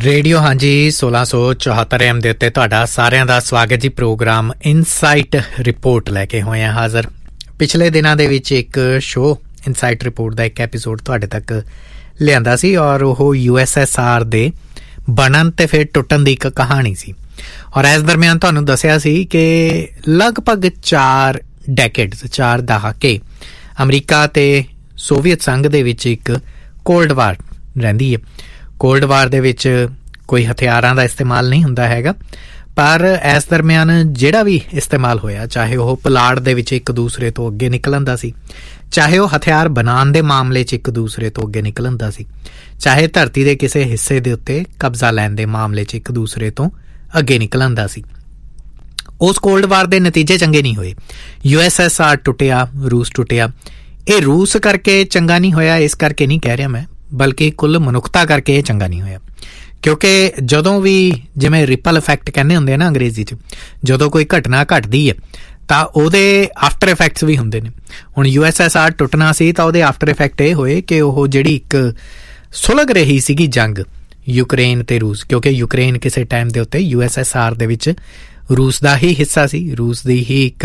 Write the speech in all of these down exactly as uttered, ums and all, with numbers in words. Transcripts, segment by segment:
Radio ਹਾਂਜੀ ਸੋਲਾਂ ਸੌ ਚੌਹੱਤਰ ਐਮ ਦੇ ਉੱਤੇ ਤੁਹਾਡਾ ਸਾਰਿਆਂ ਦਾ ਸਵਾਗਤ ਜੀ। ਪ੍ਰੋਗਰਾਮ ਇਨਸਾਈਟ ਰਿਪੋਰਟ ਲੈ ਕੇ ਹੋਏ ਹਾਂ ਹਾਜ਼ਰ। ਪਿਛਲੇ ਦਿਨਾਂ ਦੇ ਵਿੱਚ ਇੱਕ ਸ਼ੋਅ ਇਨਸਾਈਟ ਰਿਪੋਰਟ ਦਾ ਇੱਕ ਐਪੀਸੋਡ ਤੁਹਾਡੇ ਤੱਕ ਲਿਆਂਦਾ ਸੀ ਔਰ ਉਹ ਯੂ ਐਸ ਐਸ ਆਰ ਦੇ ਬਣਨ ਅਤੇ ਫਿਰ ਟੁੱਟਣ ਦੀ ਇੱਕ ਕਹਾਣੀ ਸੀ। ਔਰ ਇਸ ਦਰਮਿਆਨ ਤੁਹਾਨੂੰ ਦੱਸਿਆ ਸੀ ਕਿ ਲਗਭਗ ਚਾਰ ਡੈਕੇਡਸ ਚਾਰ ਦਹਾਕੇ ਅਮਰੀਕਾ ਅਤੇ ਸੋਵੀਅਤ ਸੰਘ ਦੇ ਵਿੱਚ ਇੱਕ ਕੋਲਡ ਵਾਰ ਰਹਿੰਦੀ ਹੈ। ਕੋਲਡ ਵਾਰ ਦੇ ਵਿੱਚ ਕੋਈ ਹਥਿਆਰਾਂ ਦਾ ਇਸਤੇਮਾਲ ਨਹੀਂ ਹੁੰਦਾ ਹੈਗਾ, ਪਰ ਇਸ ਦਰਮਿਆਨ ਜਿਹੜਾ ਵੀ ਇਸਤੇਮਾਲ ਹੋਇਆ, ਚਾਹੇ ਉਹ ਪੁਲਾੜ ਦੇ ਵਿੱਚ ਇੱਕ ਦੂਸਰੇ ਤੋਂ ਅੱਗੇ ਨਿਕਲਣ ਦਾ ਸੀ, ਚਾਹੇ ਉਹ ਹਥਿਆਰ ਬਣਾਉਣ ਦੇ ਮਾਮਲੇ 'ਚ ਇੱਕ ਦੂਸਰੇ ਤੋਂ ਅੱਗੇ ਨਿਕਲਣ ਦਾ ਸੀ, ਚਾਹੇ ਧਰਤੀ ਦੇ ਕਿਸੇ ਹਿੱਸੇ ਦੇ ਉੱਤੇ ਕਬਜ਼ਾ ਲੈਣ ਦੇ ਮਾਮਲੇ 'ਚ ਇੱਕ ਦੂਸਰੇ ਤੋਂ ਅੱਗੇ ਨਿਕਲਣ ਦਾ ਸੀ। ਉਸ ਕੋਲਡ ਵਾਰ ਦੇ ਨਤੀਜੇ ਚੰਗੇ ਨਹੀਂ ਹੋਏ। ਯੂ ਐਸ ਐਸ ਆਰ ਟੁੱਟਿਆ, ਰੂਸ ਟੁੱਟਿਆ। ਇਹ ਰੂਸ ਕਰਕੇ ਚੰਗਾ ਨਹੀਂ ਹੋਇਆ ਇਸ ਕਰਕੇ ਨਹੀਂ ਕਹਿ ਰਿਹਾ ਮੈਂ, ਬਲਕਿ ਕੁੱਲ ਮਨੁੱਖਤਾ ਕਰਕੇ ਇਹ ਚੰਗਾ ਨਹੀਂ ਹੋਇਆ। ਕਿਉਂਕਿ ਜਦੋਂ ਵੀ ਜਿਵੇਂ ਰਿਪਲ ਇਫੈਕਟ ਕਹਿੰਦੇ ਹੁੰਦੇ ਆ ਨਾ ਅੰਗਰੇਜ਼ੀ 'ਚ, ਜਦੋਂ ਕੋਈ ਘਟਨਾ ਘਟਦੀ ਹੈ ਤਾਂ ਉਹਦੇ ਆਫਟਰ ਇਫੈਕਟਸ ਵੀ ਹੁੰਦੇ ਨੇ। ਹੁਣ ਯੂ ਐਸ ਐਸ ਆਰ ਟੁੱਟਣਾ ਸੀ ਤਾਂ ਉਹਦੇ ਆਫਟਰ ਇਫੈਕਟ ਇਹ ਹੋਏ ਕਿ ਉਹ ਜਿਹੜੀ ਇੱਕ ਸੁਲਗ ਰਹੀ ਸੀਗੀ ਜੰਗ ਯੂਕਰੇਨ ਅਤੇ ਰੂਸ, ਕਿਉਂਕਿ ਯੂਕਰੇਨ ਕਿਸੇ ਟਾਈਮ ਦੇ ਉੱਤੇ ਯੂ ਐਸ ਐਸ ਆਰ ਦੇ ਵਿੱਚ ਰੂਸ ਦਾ ਹੀ ਹਿੱਸਾ ਸੀ, ਰੂਸ ਦੀ ਹੀ ਇੱਕ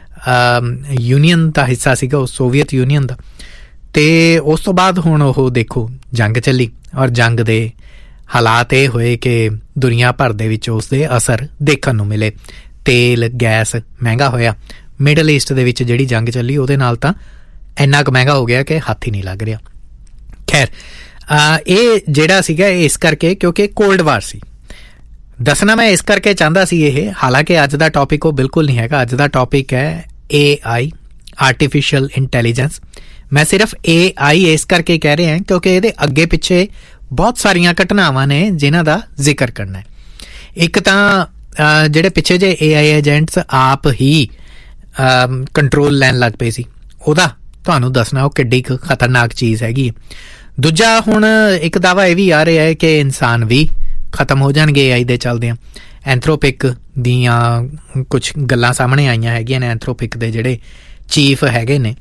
ਯੂਨੀਅਨ ਦਾ ਹਿੱਸਾ ਸੀਗਾ, ਉਹ ਸੋਵੀਅਤ ਯੂਨੀਅਨ ਦਾ। ਅਤੇ ਉਸ ਤੋਂ ਬਾਅਦ ਹੁਣ ਉਹ ਦੇਖੋ ਜੰਗ ਚੱਲੀ ਔਰ ਜੰਗ ਦੇ ਹਾਲਾਤ ਇਹ ਹੋਏ ਕਿ ਦੁਨੀਆ ਭਰ ਦੇ ਵਿੱਚ ਉਸ ਦੇ ਅਸਰ ਦੇਖਣ ਨੂੰ ਮਿਲੇ। ਤੇਲ ਗੈਸ ਮਹਿੰਗਾ ਹੋਇਆ। ਮਿਡਲ ਈਸਟ ਦੇ ਵਿੱਚ ਜਿਹੜੀ ਜੰਗ ਚੱਲੀ ਉਹਦੇ ਨਾਲ ਤਾਂ ਇੰਨਾ ਕੁ ਮਹਿੰਗਾ ਹੋ ਗਿਆ ਕਿ ਹੱਥ ਹੀ ਨਹੀਂ ਲੱਗ ਰਿਹਾ। ਖੈਰ ਇਹ ਜਿਹੜਾ ਸੀਗਾ ਇਸ ਕਰਕੇ ਕਿਉਂਕਿ ਕੋਲਡ ਵਾਰ ਸੀ। ਦੱਸਣਾ ਮੈਂ ਇਸ ਕਰਕੇ ਚਾਹੁੰਦਾ ਸੀ ਇਹ, ਹਾਲਾਂਕਿ ਅੱਜ ਦਾ ਟੌਪਿਕ ਉਹ ਬਿਲਕੁਲ ਨਹੀਂ ਹੈਗਾ। ਅੱਜ ਦਾ ਟੌਪਿਕ ਹੈ ਏ ਆਈ, ਆਰਟੀਫਿਸ਼ੀਅਲ ਇੰਟੈਲੀਜੈਂਸ। ਮੈਂ ਸਿਰਫ ਏ ਆਈ ਇਸ ਕਰਕੇ ਕਹਿ ਰਿਹਾ ਕਿਉਂਕਿ ਇਹਦੇ ਅੱਗੇ ਪਿੱਛੇ ਬਹੁਤ ਸਾਰੀਆਂ ਘਟਨਾਵਾਂ ਨੇ ਜਿਨ੍ਹਾਂ ਦਾ ਜ਼ਿਕਰ ਕਰਨਾ ਹੈ। ਇੱਕ ਤਾਂ ਜਿਹੜੇ ਪਿੱਛੇ ਜੇ ਏ ਆਈ ਏਜੈਂਟਸ ਆਪ ਹੀ ਕੰਟਰੋਲ ਲੈਣ ਲੱਗ ਪਏ ਸੀ, ਉਹਦਾ ਤੁਹਾਨੂੰ ਦੱਸਣਾ ਉਹ ਕਿੱਡੀ ਕੁ ਖਤਰਨਾਕ ਚੀਜ਼ ਹੈਗੀ ਹੈ। ਦੂਜਾ ਹੁਣ ਇੱਕ ਦਾਅਵਾ ਇਹ ਵੀ ਆ ਰਿਹਾ ਹੈ ਕਿ ਇਨਸਾਨ ਵੀ ਖਤਮ ਹੋ ਜਾਣਗੇ ਏ ਆਈ ਦੇ ਚੱਲਦਿਆਂ। ਐਂਥਰੋਪਿਕ ਦੀਆਂ ਕੁਛ ਗੱਲਾਂ ਸਾਹਮਣੇ ਆਈਆਂ ਹੈਗੀਆਂ ਨੇ। ਐਂਥਰੋਪਿਕ ਦੇ ਜਿਹੜੇ ਚੀਫ ਹੈਗੇ ਨੇ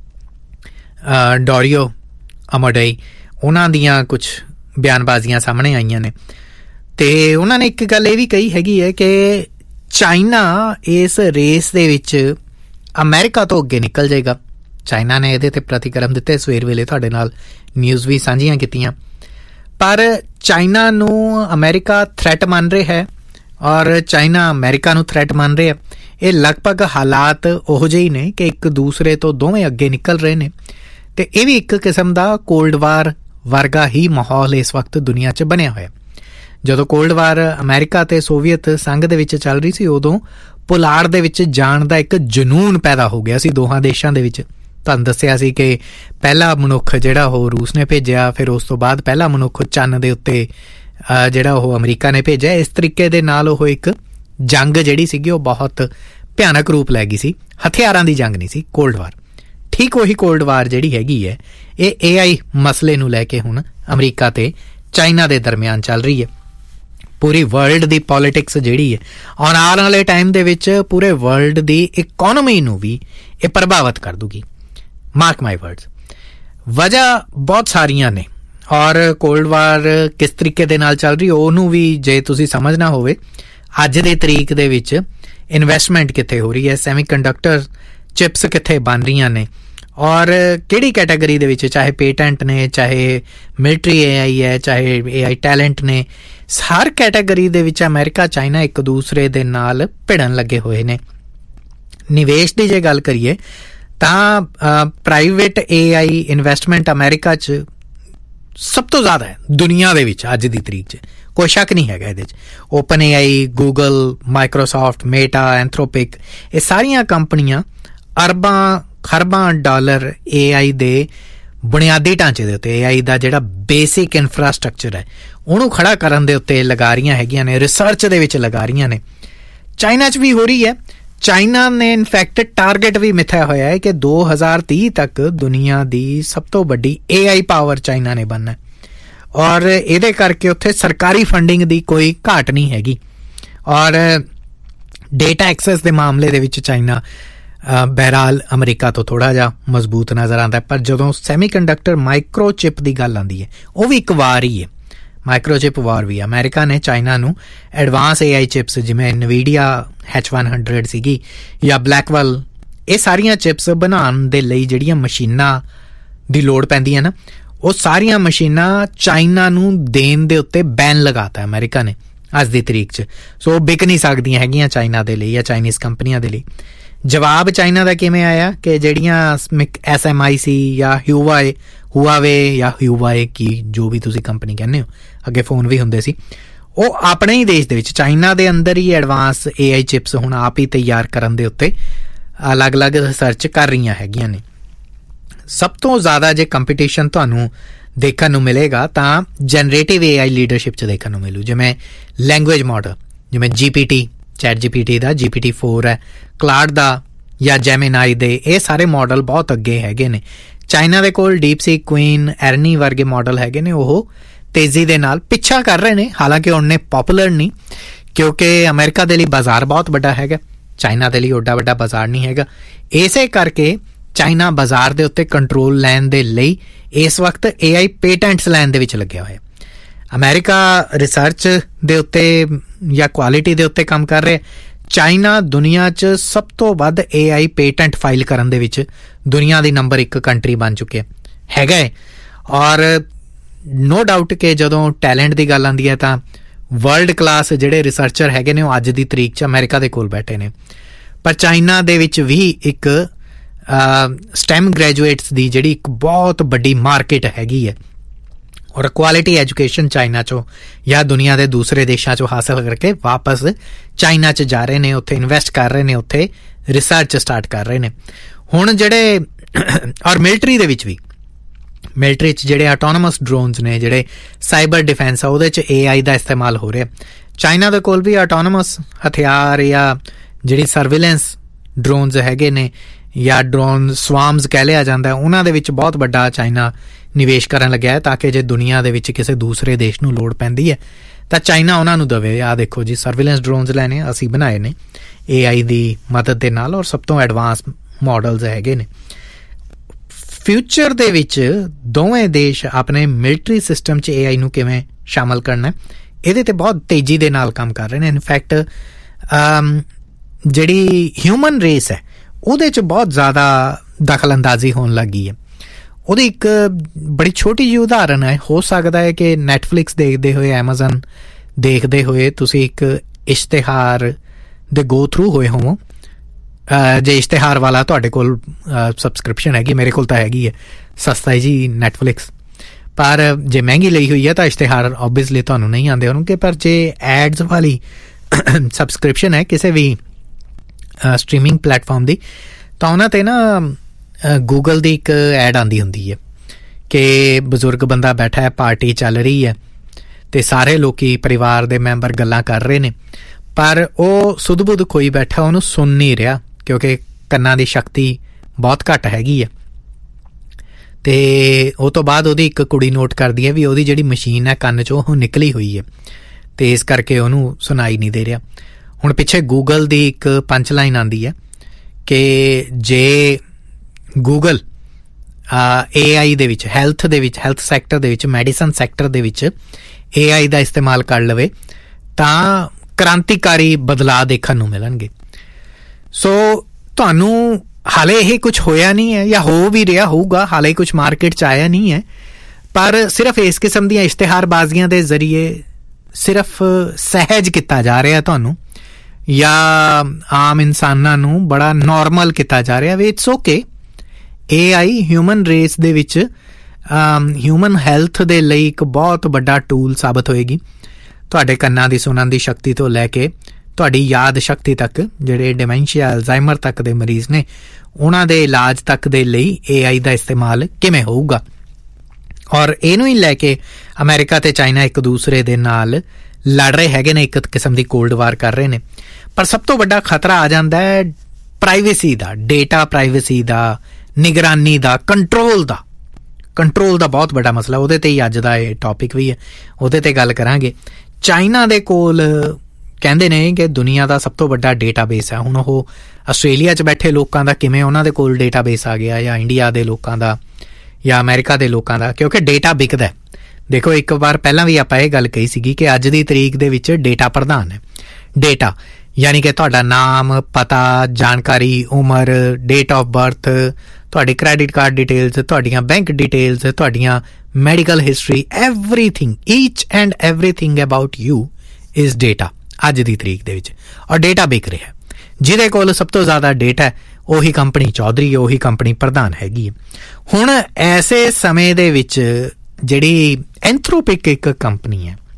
ਡੋਰੀਓ ਅਮੋਡਈ, ਉਹਨਾਂ ਦੀਆਂ ਕੁਛ ਬਿਆਨਬਾਜ਼ੀਆਂ ਸਾਹਮਣੇ ਆਈਆਂ ਨੇ ਅਤੇ ਉਹਨਾਂ ਨੇ ਇੱਕ ਗੱਲ ਇਹ ਵੀ ਕਹੀ ਹੈਗੀ ਹੈ ਕਿ ਚਾਈਨਾ ਇਸ ਰੇਸ ਦੇ ਵਿੱਚ ਅਮਰੀਕਾ ਤੋਂ ਅੱਗੇ ਨਿਕਲ ਜਾਏਗਾ। ਚਾਈਨਾ ਨੇ ਇਹਦੇ 'ਤੇ ਪ੍ਰਤੀਕਰਮ ਦਿੱਤੇ, ਸਵੇਰ ਵੇਲੇ ਤੁਹਾਡੇ ਨਾਲ ਨਿਊਜ਼ ਵੀ ਸਾਂਝੀਆਂ ਕੀਤੀਆਂ। ਪਰ ਚਾਈਨਾ ਨੂੰ ਅਮਰੀਕਾ ਥ੍ਰੈਟ ਮੰਨ ਰਿਹਾ ਹੈ ਔਰ ਚਾਈਨਾ ਅਮਰੀਕਾ ਨੂੰ ਥ੍ਰੈਟ ਮੰਨ ਰਿਹਾ। ਇਹ ਲਗਭਗ ਹਾਲਾਤ ਉਹੋ ਜਿਹੇ ਹੀ ਨੇ ਕਿ ਇੱਕ ਦੂਸਰੇ ਤੋਂ ਦੋਵੇਂ ਅੱਗੇ ਨਿਕਲ ਰਹੇ ਨੇ ਅਤੇ ਇਹ ਵੀ ਇੱਕ ਕਿਸਮ ਦਾ ਕੋਲਡ ਵਾਰ ਵਰਗਾ ਹੀ ਮਾਹੌਲ ਇਸ ਵਕਤ ਦੁਨੀਆ 'ਚ ਬਣਿਆ ਹੋਇਆ। ਜਦੋਂ ਕੋਲਡ ਵਾਰ ਅਮਰੀਕਾ ਅਤੇ ਸੋਵੀਅਤ ਸੰਘ ਦੇ ਵਿੱਚ ਚੱਲ ਰਹੀ ਸੀ, ਉਦੋਂ ਪੁਲਾੜ ਦੇ ਵਿੱਚ ਜਾਣ ਦਾ ਇੱਕ ਜਨੂੰਨ ਪੈਦਾ ਹੋ ਗਿਆ ਸੀ ਦੋਹਾਂ ਦੇਸ਼ਾਂ ਦੇ ਵਿੱਚ। ਤੁਹਾਨੂੰ ਦੱਸਿਆ ਸੀ ਕਿ ਪਹਿਲਾ ਮਨੁੱਖ ਜਿਹੜਾ ਉਹ ਰੂਸ ਨੇ ਭੇਜਿਆ, ਫਿਰ ਉਸ ਤੋਂ ਬਾਅਦ ਪਹਿਲਾ ਮਨੁੱਖ ਚੰਨ ਦੇ ਉੱਤੇ ਜਿਹੜਾ ਉਹ ਅਮਰੀਕਾ ਨੇ ਭੇਜਿਆ। ਇਸ ਤਰੀਕੇ ਦੇ ਨਾਲ ਉਹ ਇੱਕ ਜੰਗ ਜਿਹੜੀ ਸੀਗੀ ਉਹ ਬਹੁਤ ਭਿਆਨਕ ਰੂਪ ਲੈ ਗਈ ਸੀ। ਹਥਿਆਰਾਂ ਦੀ ਜੰਗ ਨਹੀਂ ਸੀ, ਕੋਲਡ ਵਾਰ। ਠੀਕ ਉਹੀ ਕੋਲਡ ਵਾਰ ਜਿਹੜੀ ਹੈਗੀ ਹੈ ਇਹ ਏ ਆਈ ਮਸਲੇ ਨੂੰ ਲੈ ਕੇ ਹੁਣ ਅਮਰੀਕਾ ਅਤੇ ਚਾਈਨਾ ਦੇ ਦਰਮਿਆਨ ਚੱਲ ਰਹੀ ਹੈ। ਪੂਰੀ ਵਰਲਡ ਦੀ ਪੋਲੀਟਿਕਸ ਜਿਹੜੀ ਹੈ ਆਉਣ ਆਉਣ ਵਾਲੇ ਟਾਈਮ ਦੇ ਵਿੱਚ ਪੂਰੇ ਵਰਲਡ ਦੀ ਇਕੋਨਮੀ ਨੂੰ ਵੀ ਇਹ ਪ੍ਰਭਾਵਿਤ ਕਰ ਦੂਗੀ। ਮਾਰਕ ਮਾਈ ਵਰਡਸ। ਵਜ੍ਹਾ ਬਹੁਤ ਸਾਰੀਆਂ ਨੇ ਔਰ ਕੋਲਡ ਵਾਰ ਕਿਸ ਤਰੀਕੇ ਦੇ ਨਾਲ ਚੱਲ ਰਹੀ ਉਹਨੂੰ ਵੀ ਜੇ ਤੁਸੀਂ ਸਮਝਣਾ ਹੋਵੇ, ਅੱਜ ਦੇ ਤਰੀਕ ਦੇ ਵਿੱਚ ਇਨਵੈਸਟਮੈਂਟ ਕਿੱਥੇ ਹੋ ਰਹੀ ਹੈ, ਸੈਮੀ ਕੰਡਕਟਰ ਚਿਪਸ ਕਿੱਥੇ ਬਣ ਰਹੀਆਂ ਨੇ ਔਰ ਕਿਹੜੀ ਕੈਟਾਗਰੀ ਦੇ ਵਿੱਚ, ਚਾਹੇ ਪੇਟੈਂਟ ਨੇ, ਚਾਹੇ ਮਿਲਟਰੀ ਏ ਆਈ ਹੈ, ਚਾਹੇ ਏ ਆਈ ਟੈਲੈਂਟ ਨੇ, ਹਰ ਕੈਟਾਗਰੀ ਦੇ ਵਿੱਚ ਅਮਰੀਕਾ ਚਾਈਨਾ ਇੱਕ ਦੂਸਰੇ ਦੇ ਨਾਲ ਭਿੜਨ ਲੱਗੇ ਹੋਏ ਨੇ। ਨਿਵੇਸ਼ ਦੀ ਜੇ ਗੱਲ ਕਰੀਏ ਤਾਂ ਪ੍ਰਾਈਵੇਟ ਏ ਆਈ ਇਨਵੈਸਟਮੈਂਟ ਅਮਰੀਕਾ 'ਚ ਸਭ ਤੋਂ ਜ਼ਿਆਦਾ ਹੈ ਦੁਨੀਆ ਦੇ ਵਿੱਚ ਅੱਜ ਦੀ ਤਰੀਕ 'ਚ, ਕੋਈ ਸ਼ੱਕ ਨਹੀਂ ਹੈਗਾ ਇਹਦੇ 'ਚ। ਓਪਨ ਏ ਆਈ, ਗੂਗਲ, ਮਾਈਕਰੋਸਾਫਟ, ਮੇਟਾ, ਐਂਥਰੋਪਿਕ, ਇਹ ਸਾਰੀਆਂ ਕੰਪਨੀਆਂ ਅਰਬਾਂ ਖਰਬਾਂ ਡਾਲਰ ਏ ਆਈ ਦੇ ਬੁਨਿਆਦੀ ਢਾਂਚੇ ਦੇ ਉੱਤੇ, ਏ ਆਈ ਦਾ ਜਿਹੜਾ ਬੇਸਿਕ ਇਨਫਰਾਸਟਰਕਚਰ ਹੈ ਉਹਨੂੰ ਖੜਾ ਕਰਨ ਦੇ ਉੱਤੇ ਲਗਾ ਰਹੀਆਂ ਹੈਗੀਆਂ ਨੇ, ਰਿਸਰਚ ਦੇ ਵਿੱਚ ਲਗਾ ਰਹੀਆਂ ਨੇ। ਚਾਈਨਾ 'ਚ ਵੀ ਹੋ ਰਹੀ ਹੈ। ਚਾਈਨਾ ਨੇ ਇਨਫੈਕਟ ਟਾਰਗੇਟ ਵੀ ਮਿਥਿਆ ਹੋਇਆ ਹੈ ਕਿ ਦੋ ਹਜ਼ਾਰ ਤੀਹ ਤੱਕ ਦੁਨੀਆ ਦੀ ਸਭ ਤੋਂ ਵੱਡੀ ਏ ਆਈ ਪਾਵਰ ਚਾਈਨਾ ਨੇ ਬਣਨਾ ਔਰ ਇਹਦੇ ਕਰਕੇ ਉੱਥੇ ਸਰਕਾਰੀ ਫੰਡਿੰਗ ਦੀ ਕੋਈ ਘਾਟ ਨਹੀਂ ਹੈਗੀ ਔਰ ਡੇਟਾ ਐਕਸੈਸ ਦੇ ਮਾਮਲੇ ਦੇ ਵਿੱਚ ਚਾਈਨਾ ਬਹਿਰਹਾਲ ਅਮਰੀਕਾ ਤੋਂ ਥੋੜ੍ਹਾ ਜਿਹਾ ਮਜ਼ਬੂਤ ਨਜ਼ਰ ਆਉਂਦਾ। ਪਰ ਜਦੋਂ ਸੈਮੀ ਕੰਡਕਟਰ ਮਾਈਕਰੋ ਚਿਪ ਦੀ ਗੱਲ ਆਉਂਦੀ ਹੈ ਉਹ ਵੀ ਇੱਕ ਵਾਰ ਹੀ ਹੈ। ਮਾਈਕਰੋਚਿਪ ਵਾਰ ਵੀ। ਅਮਰੀਕਾ ਨੇ ਚਾਈਨਾ ਨੂੰ ਐਡਵਾਂਸ ਏ ਆਈ ਚਿਪਸ ਜਿਵੇਂ ਨਵੀਡੀਆ ਐਚ ਵਨ ਹੰਡਰਡ ਸੀਗੀ ਜਾਂ ਬਲੈਕਵੈਲ, ਇਹ ਸਾਰੀਆਂ ਚਿਪਸ ਬਣਾਉਣ ਦੇ ਲਈ ਜਿਹੜੀਆਂ ਮਸ਼ੀਨਾਂ ਦੀ ਲੋੜ ਪੈਂਦੀ ਹੈ ਨਾ, ਉਹ ਸਾਰੀਆਂ ਮਸ਼ੀਨਾਂ ਚਾਈਨਾ ਨੂੰ ਦੇਣ ਦੇ ਉੱਤੇ ਬੈਨ ਲਗਾਤਾ ਅਮਰੀਕਾ ਨੇ ਅੱਜ ਦੀ ਤਰੀਕ 'ਚ। ਸੋ ਉਹ ਵਿਕ ਨਹੀਂ ਸਕਦੀਆਂ ਹੈਗੀਆਂ ਚਾਈਨਾ ਦੇ ਲਈ ਜਾਂ ਚਾਈਨੀਜ਼ ਕੰਪਨੀਆਂ ਦੇ ਲਈ। ਜਵਾਬ ਚਾਈਨਾ ਦਾ ਕਿਵੇਂ ਆਇਆ ਕਿ ਜਿਹੜੀਆਂ ਐਸ ਐਮ ਆਈ ਸੀ ਜਾਂ ਹਿਊਵਾਏ ਹੁਆਵੇ ਜਾਂ ਹਿਊਵਾਏ ਕੀ ਜੋ ਵੀ ਤੁਸੀਂ ਕੰਪਨੀ ਕਹਿੰਦੇ ਹੋ, ਅੱਗੇ ਫੋਨ ਵੀ ਹੁੰਦੇ ਸੀ, ਉਹ ਆਪਣੇ ਹੀ ਦੇਸ਼ ਦੇ ਵਿੱਚ ਚਾਈਨਾ ਦੇ ਅੰਦਰ ਹੀ ਐਡਵਾਂਸ ਏ ਆਈ ਚਿਪਸ ਹੁਣ ਆਪ ਹੀ ਤਿਆਰ ਕਰਨ ਦੇ ਉੱਤੇ ਅਲੱਗ-ਅਲੱਗ ਰਿਸਰਚ ਕਰ ਰਹੀਆਂ ਹੈਗੀਆਂ ਨੇ। ਸਭ ਤੋਂ ਜ਼ਿਆਦਾ ਜੇ ਕੰਪੀਟੀਸ਼ਨ ਤੁਹਾਨੂੰ ਦੇਖਣ ਨੂੰ ਮਿਲੇਗਾ ਤਾਂ ਜਨਰੇਟਿਵ ਏ ਆਈ ਲੀਡਰਸ਼ਿਪ 'ਚ ਦੇਖਣ ਨੂੰ ਮਿਲੂ, ਜਿਵੇਂ ਲੈਂਗੁਏਜ ਮਾਡਲ, ਜਿਵੇਂ ਜੀ ਪੀ ਟੀ, ਚੈਟ ਜੀ ਪੀ ਟੀ ਦਾ ਜੀ ਪੀ ਟੀ ਫੋਰ ਹੈ, ਕਲਾਡ ਦਾ ਜਾਂ ਜੈਮੀਨਾਈ ਦੇ, ਇਹ ਸਾਰੇ ਮਾਡਲ ਬਹੁਤ ਅੱਗੇ ਹੈਗੇ ਨੇ। ਚਾਈਨਾ ਦੇ ਕੋਲ ਡੀਪਸੀਕ, ਕੁਈਨ, ਐਰਨੀ ਵਰਗੇ ਮਾਡਲ ਹੈਗੇ ਨੇ, ਉਹ ਤੇਜ਼ੀ ਦੇ ਨਾਲ ਪਿੱਛਾ ਕਰ ਰਹੇ ਨੇ। ਹਾਲਾਂਕਿ ਉਹਨੇ ਪੋਪੂਲਰ ਨਹੀਂ, ਕਿਉਂਕਿ ਅਮਰੀਕਾ ਦੇ ਲਈ ਬਾਜ਼ਾਰ ਬਹੁਤ ਵੱਡਾ ਹੈਗਾ, ਚਾਈਨਾ ਦੇ ਲਈ ਓਡਾ ਵੱਡਾ ਬਾਜ਼ਾਰ ਨਹੀਂ ਹੈਗਾ। ਇਸੇ ਕਰਕੇ ਚਾਈਨਾ ਬਾਜ਼ਾਰ ਦੇ ਉੱਤੇ ਕੰਟਰੋਲ ਲੈਣ ਦੇ ਲਈ ਇਸ ਵਕਤ ਏ ਆਈ ਪੇਟੈਂਟਸ ਲੈਣ ਦੇ ਵਿੱਚ ਲੱਗਿਆ ਹੋਇਆ। ਅਮਰੀਕਾ ਰਿਸਰਚ ਦੇ ਉੱਤੇ ਜਾਂ ਕੁਆਲਿਟੀ ਦੇ ਉੱਤੇ ਕੰਮ ਕਰ ਰਿਹਾ। ਚਾਈਨਾ ਦੁਨੀਆ 'ਚ ਸਭ ਤੋਂ ਵੱਧ ਏ ਆਈ ਪੇਟੈਂਟ ਫਾਈਲ ਕਰਨ ਦੇ ਵਿੱਚ ਦੁਨੀਆ ਦੀ ਨੰਬਰ ਇੱਕ ਕੰਟਰੀ ਬਣ ਚੁੱਕਿਆ ਹੈਗਾ ਹੈ। ਔਰ ਨੋ ਡਾਊਟ ਕਿ ਜਦੋਂ ਟੈਲੈਂਟ ਦੀ ਗੱਲ ਆਉਂਦੀ ਹੈ ਤਾਂ ਵਰਲਡ ਕਲਾਸ ਜਿਹੜੇ ਰਿਸਰਚਰ ਹੈਗੇ ਨੇ ਉਹ ਅੱਜ ਦੀ ਤਰੀਕ 'ਚ ਅਮਰੀਕਾ ਦੇ ਕੋਲ ਬੈਠੇ ਨੇ। ਪਰ ਚਾਈਨਾ ਦੇ ਵਿੱਚ ਵੀ ਇੱਕ ਸਟੈਮ ਗ੍ਰੈਜੂਏਟਸ ਦੀ ਜਿਹੜੀ ਇੱਕ ਬਹੁਤ ਵੱਡੀ ਮਾਰਕੀਟ ਹੈਗੀ ਹੈ, ਔਰ ਕੁਆਲਿਟੀ ਐਜੂਕੇਸ਼ਨ ਚਾਈਨਾ 'ਚੋਂ ਜਾਂ ਦੁਨੀਆ ਦੇ ਦੂਸਰੇ ਦੇਸ਼ਾਂ 'ਚੋਂ ਹਾਸਲ ਕਰਕੇ ਵਾਪਸ ਚਾਈਨਾ 'ਚ ਜਾ ਰਹੇ ਨੇ, ਉੱਥੇ ਇਨਵੈਸਟ ਕਰ ਰਹੇ ਨੇ, ਉੱਥੇ ਰਿਸਰਚ ਸਟਾਰਟ ਕਰ ਰਹੇ ਨੇ। ਹੁਣ ਜਿਹੜੇ ਔਰ ਮਿਲਟਰੀ ਦੇ ਵਿੱਚ ਵੀ, ਮਿਲਟਰੀ 'ਚ ਜਿਹੜੇ ਆਟੋਨਮਸ ਡਰੋਨਸ ਨੇ, ਜਿਹੜੇ ਸਾਈਬਰ ਡਿਫੈਂਸ ਆ, ਉਹਦੇ 'ਚ ਏ ਆਈ ਦਾ ਇਸਤੇਮਾਲ ਹੋ ਰਿਹਾ। ਚਾਈਨਾ ਦੇ ਕੋਲ ਵੀ ਆਟੋਨਮਸ ਹਥਿਆਰ ਜਾਂ ਜਿਹੜੀ ਸਰਵੇਲੈਂਸ ਡਰੋਨਸ ਹੈਗੇ ਨੇ ਜਾਂ ਡਰੋਨ ਸਵਾਮਸ ਕਹਿ ਲਿਆ ਜਾਂਦਾ, ਉਹਨਾਂ ਦੇ ਵਿੱਚ ਬਹੁਤ ਵੱਡਾ ਚਾਈਨਾ ਨਿਵੇਸ਼ ਕਰਨ ਲੱਗਿਆ ਹੈ, ਤਾਂ ਕਿ ਜੇ ਦੁਨੀਆ ਦੇ ਵਿੱਚ ਕਿਸੇ ਦੂਸਰੇ ਦੇਸ਼ ਨੂੰ ਲੋੜ ਪੈਂਦੀ ਹੈ ਤਾਂ ਚਾਈਨਾ ਉਹਨਾਂ ਨੂੰ ਦੇਵੇ। ਆਹ ਦੇਖੋ ਜੀ, ਸਰਵੇਲੈਂਸ ਡਰੋਨਸ ਲੈਣੇ ਅਸੀਂ ਬਣਾਏ ਨੇ ਏ ਆਈ ਦੀ ਮਦਦ ਦੇ ਨਾਲ, ਔਰ ਸਭ ਤੋਂ ਐਡਵਾਂਸ ਮਾਡਲਸ ਹੈਗੇ ਨੇ। ਫਿਊਚਰ ਦੇ ਵਿੱਚ ਦੋਵੇਂ ਦੇਸ਼ ਆਪਣੇ ਮਿਲਟਰੀ ਸਿਸਟਮ 'ਚ ਏ ਆਈ ਨੂੰ ਕਿਵੇਂ ਸ਼ਾਮਲ ਕਰਨਾ, ਇਹਦੇ 'ਤੇ ਬਹੁਤ ਤੇਜ਼ੀ ਦੇ ਨਾਲ ਕੰਮ ਕਰ ਰਹੇ ਨੇ। ਇਨਫੈਕਟ ਜਿਹੜੀ ਹਿਊਮਨ ਰੇਸ ਹੈ ਉਹਦੇ 'ਚ ਬਹੁਤ ਜ਼ਿਆਦਾ ਦਖਲ ਅੰਦਾਜ਼ੀ ਹੋਣ ਲੱਗੀ ਹੈ। ਉਹਦੀ ਇੱਕ ਬੜੀ ਛੋਟੀ ਜਿਹੀ ਉਦਾਹਰਨ ਹੈ, ਹੋ ਸਕਦਾ ਹੈ ਕਿ ਨੈਟਫਲਿਕਸ ਦੇਖਦੇ ਹੋਏ, ਐਮਾਜ਼ਨ ਦੇਖਦੇ ਹੋਏ ਤੁਸੀਂ ਇੱਕ ਇਸ਼ਤਿਹਾਰ ਦੇ ਗੋ ਥਰੂ ਹੋਏ ਹੋਵੋ। ਜੇ ਇਸ਼ਤਿਹਾਰ ਵਾਲਾ ਤੁਹਾਡੇ ਕੋਲ ਸਬਸਕ੍ਰਿਪਸ਼ਨ ਹੈਗੀ, ਮੇਰੇ ਕੋਲ ਤਾਂ ਹੈਗੀ ਹੈ, ਸਸਤਾ ਹੈ ਜੀ ਨੈਟਫਲਿਕਸ, ਪਰ ਜੇ ਮਹਿੰਗੀ ਲਈ ਹੋਈ ਹੈ ਤਾਂ ਇਸ਼ਤਿਹਾਰ ਓਬਵੀਅਸਲੀ ਤੁਹਾਨੂੰ ਨਹੀਂ ਆਉਂਦੇ ਹੋਣਗੇ। ਪਰ ਜੇ ਐਡਸ ਵਾਲੀ ਸਬਸਕ੍ਰਿਪਸ਼ਨ ਹੈ ਕਿਸੇ ਵੀ ਸਟਰੀਮਿੰਗ ਪਲੇਟਫਾਰਮ ਦੀ, ਤਾਂ ਉਹਨਾਂ 'ਤੇ ਨਾ ਗੂਗਲ ਦੀ ਇੱਕ ਐਡ ਆਉਂਦੀ ਹੁੰਦੀ ਹੈ ਕਿ ਬਜ਼ੁਰਗ ਬੰਦਾ ਬੈਠਾ ਹੈ, ਪਾਰਟੀ ਚੱਲ ਰਹੀ ਹੈ ਅਤੇ ਸਾਰੇ ਲੋਕੀ ਪਰਿਵਾਰ ਦੇ ਮੈਂਬਰ ਗੱਲਾਂ ਕਰ ਰਹੇ ਨੇ, ਪਰ ਉਹ ਸੁੱਧ ਬੁੱਧ ਖੋਈ ਬੈਠਾ, ਉਹਨੂੰ ਸੁਣ ਨਹੀਂ ਰਿਹਾ ਕਿਉਂਕਿ ਕੰਨਾਂ ਦੀ ਸ਼ਕਤੀ ਬਹੁਤ ਘੱਟ ਹੈਗੀ ਹੈ। ਅਤੇ ਉਹ ਤੋਂ ਬਾਅਦ ਉਹਦੀ ਇੱਕ ਕੁੜੀ ਨੋਟ ਕਰਦੀ ਹੈ ਵੀ ਉਹਦੀ ਜਿਹੜੀ ਮਸ਼ੀਨ ਹੈ ਕੰਨ 'ਚੋਂ ਉਹ ਨਿਕਲੀ ਹੋਈ ਹੈ ਅਤੇ ਇਸ ਕਰਕੇ ਉਹਨੂੰ ਸੁਣਾਈ ਨਹੀਂ ਦੇ ਰਿਹਾ। ਹੁਣ ਪਿੱਛੇ ਗੂਗਲ ਦੀ ਇੱਕ ਪੰਚ ਲਾਈਨ ਆਉਂਦੀ ਹੈ ਕਿ ਜੇ ਗੂਗਲ ਏ ਆਈ ਦੇ ਵਿੱਚ, ਹੈਲਥ ਦੇ ਵਿੱਚ, ਹੈਲਥ ਸੈਕਟਰ ਦੇ ਵਿੱਚ, ਮੈਡੀਸਨ ਸੈਕਟਰ ਦੇ ਵਿੱਚ ਏ ਆਈ ਦਾ ਇਸਤੇਮਾਲ ਕਰ ਲਵੇ ਤਾਂ ਕ੍ਰਾਂਤੀਕਾਰੀ ਬਦਲਾਅ ਦੇਖਣ ਨੂੰ ਮਿਲਣਗੇ। ਸੋ ਤੁਹਾਨੂੰ ਹਾਲੇ ਇਹ ਕੁਛ ਹੋਇਆ ਨਹੀਂ ਹੈ, ਜਾਂ ਹੋ ਵੀ ਰਿਹਾ ਹੋਊਗਾ, ਹਾਲੇ ਕੁਛ ਮਾਰਕੀਟ 'ਚ ਆਇਆ ਨਹੀਂ ਹੈ, ਪਰ ਸਿਰਫ ਇਸ ਕਿਸਮ ਦੀਆਂ ਇਸ਼ਤਿਹਾਰਬਾਜ਼ੀਆਂ ਦੇ ਜ਼ਰੀਏ ਸਿਰਫ ਸਹਿਜ ਕੀਤਾ ਜਾ ਰਿਹਾ ਤੁਹਾਨੂੰ, ਜਾਂ ਆਮ ਇਨਸਾਨਾਂ ਨੂੰ ਬੜਾ ਨੋਰਮਲ ਕੀਤਾ ਜਾ ਰਿਹਾ ਵੀ it's okay. A I human race ਦੇ ਵਿੱਚ ਹਿਊਮਨ ਹੈਲਥ ਦੇ ਲਈ ਇੱਕ ਬਹੁਤ ਵੱਡਾ ਟੂਲ ਸਾਬਤ ਹੋਏਗੀ। ਤੁਹਾਡੇ ਕੰਨਾਂ ਦੀ ਸੁਣਨ ਦੀ ਸ਼ਕਤੀ ਤੋਂ ਲੈ ਕੇ ਤੁਹਾਡੀ ਯਾਦ ਸ਼ਕਤੀ ਤੱਕ, ਜਿਹੜੇ ਡਿਮੈਂਸ਼ੀਆ, ਅਲਜ਼ਾਈਮਰ ਤੱਕ ਦੇ ਮਰੀਜ਼ ਨੇ, ਉਹਨਾਂ ਦੇ ਇਲਾਜ ਤੱਕ ਦੇ ਲਈ ਏ ਆਈ ਦਾ ਇਸਤੇਮਾਲ ਕਿਵੇਂ ਹੋਊਗਾ। ਔਰ ਇਹਨੂੰ ਹੀ ਲੈ ਕੇ ਅਮਰੀਕਾ ਤੇ ਚਾਈਨਾ ਇੱਕ ਦੂਸਰੇ ਦੇ ਨਾਲ ਲੜ ਰਹੇ ਹੈਗੇ ਨੇ, ਇੱਕ ਕਿਸਮ ਦੀ ਕੋਲਡ ਵਾਰ ਕਰ ਰਹੇ ਨੇ। ਪਰ ਸਭ ਤੋਂ ਵੱਡਾ ਖਤਰਾ ਆ ਜਾਂਦਾ ਹੈ ਪ੍ਰਾਈਵੇਸੀ ਦਾ, ਡੇਟਾ ਪ੍ਰਾਈਵੇਸੀ ਦਾ, ਨਿਗਰਾਨੀ ਦਾ, ਕੰਟਰੋਲ ਦਾ। ਕੰਟਰੋਲ ਦਾ ਬਹੁਤ ਵੱਡਾ ਮਸਲਾ, ਉਹਦੇ 'ਤੇ ਹੀ ਅੱਜ ਦਾ ਇਹ ਟੌਪਿਕ ਵੀ ਹੈ, ਉਹਦੇ 'ਤੇ ਗੱਲ ਕਰਾਂਗੇ। ਚਾਈਨਾ ਦੇ ਕੋਲ ਕਹਿੰਦੇ ਨੇ ਕਿ ਦੁਨੀਆ ਦਾ ਸਭ ਤੋਂ ਵੱਡਾ ਡੇਟਾਬੇਸ ਹੈ। ਹੁਣ ਉਹ ਆਸਟ੍ਰੇਲੀਆ 'ਚ ਬੈਠੇ ਲੋਕਾਂ ਦਾ ਕਿਵੇਂ ਉਹਨਾਂ ਦੇ ਕੋਲ ਡੇਟਾਬੇਸ ਆ ਗਿਆ, ਜਾਂ ਇੰਡੀਆ ਦੇ ਲੋਕਾਂ ਦਾ, ਜਾਂ ਅਮਰੀਕਾ ਦੇ ਲੋਕਾਂ ਦਾ, ਕਿਉਂਕਿ ਡੇਟਾ ਵਿਕਦਾ, ਦੇਖੋ ਇੱਕ ਵਾਰ ਪਹਿਲਾਂ ਵੀ ਆਪਾਂ ਇਹ ਗੱਲ ਕਹੀ ਸੀਗੀ ਕਿ ਅੱਜ ਦੀ ਤਰੀਕ ਦੇ ਵਿੱਚ ਡੇਟਾ ਪ੍ਰਧਾਨ ਹੈ। ਡੇਟਾ ਯਾਨੀ ਕਿ ਤੁਹਾਡਾ ਨਾਮ, ਪਤਾ, ਜਾਣਕਾਰੀ, ਉਮਰ, ਡੇਟ ਆਫ ਬਰਥ, ਤੁਹਾਡੀ ਕ੍ਰੈਡਿਟ ਕਾਰਡ ਡਿਟੇਲਸ, ਤੁਹਾਡੀਆਂ ਬੈਂਕ ਡਿਟੇਲਸ, ਤੁਹਾਡੀਆਂ medical history, everything, each and everything about you is data ਅੱਜ ਦੀ ਤਰੀਕ ਦੇ ਵਿੱਚ। ਔਰ ਡੇਟਾ ਵਿਕ ਰਿਹਾ, ਜਿਹਦੇ ਕੋਲ ਸਭ ਤੋਂ ਜ਼ਿਆਦਾ ਡੇਟਾ ਉਹੀ ਕੰਪਨੀ ਚੌਧਰੀ, ਉਹੀ ਕੰਪਨੀ ਪ੍ਰਧਾਨ ਹੈਗੀ ਹੈ। ਹੁਣ ਐਸੇ ਸਮੇਂ ਦੇ ਵਿੱਚ ਜਿਹੜੀ ਐਂਥਰੋਪਿਕ ਇੱਕ ਕੰਪਨੀ ਹੈ,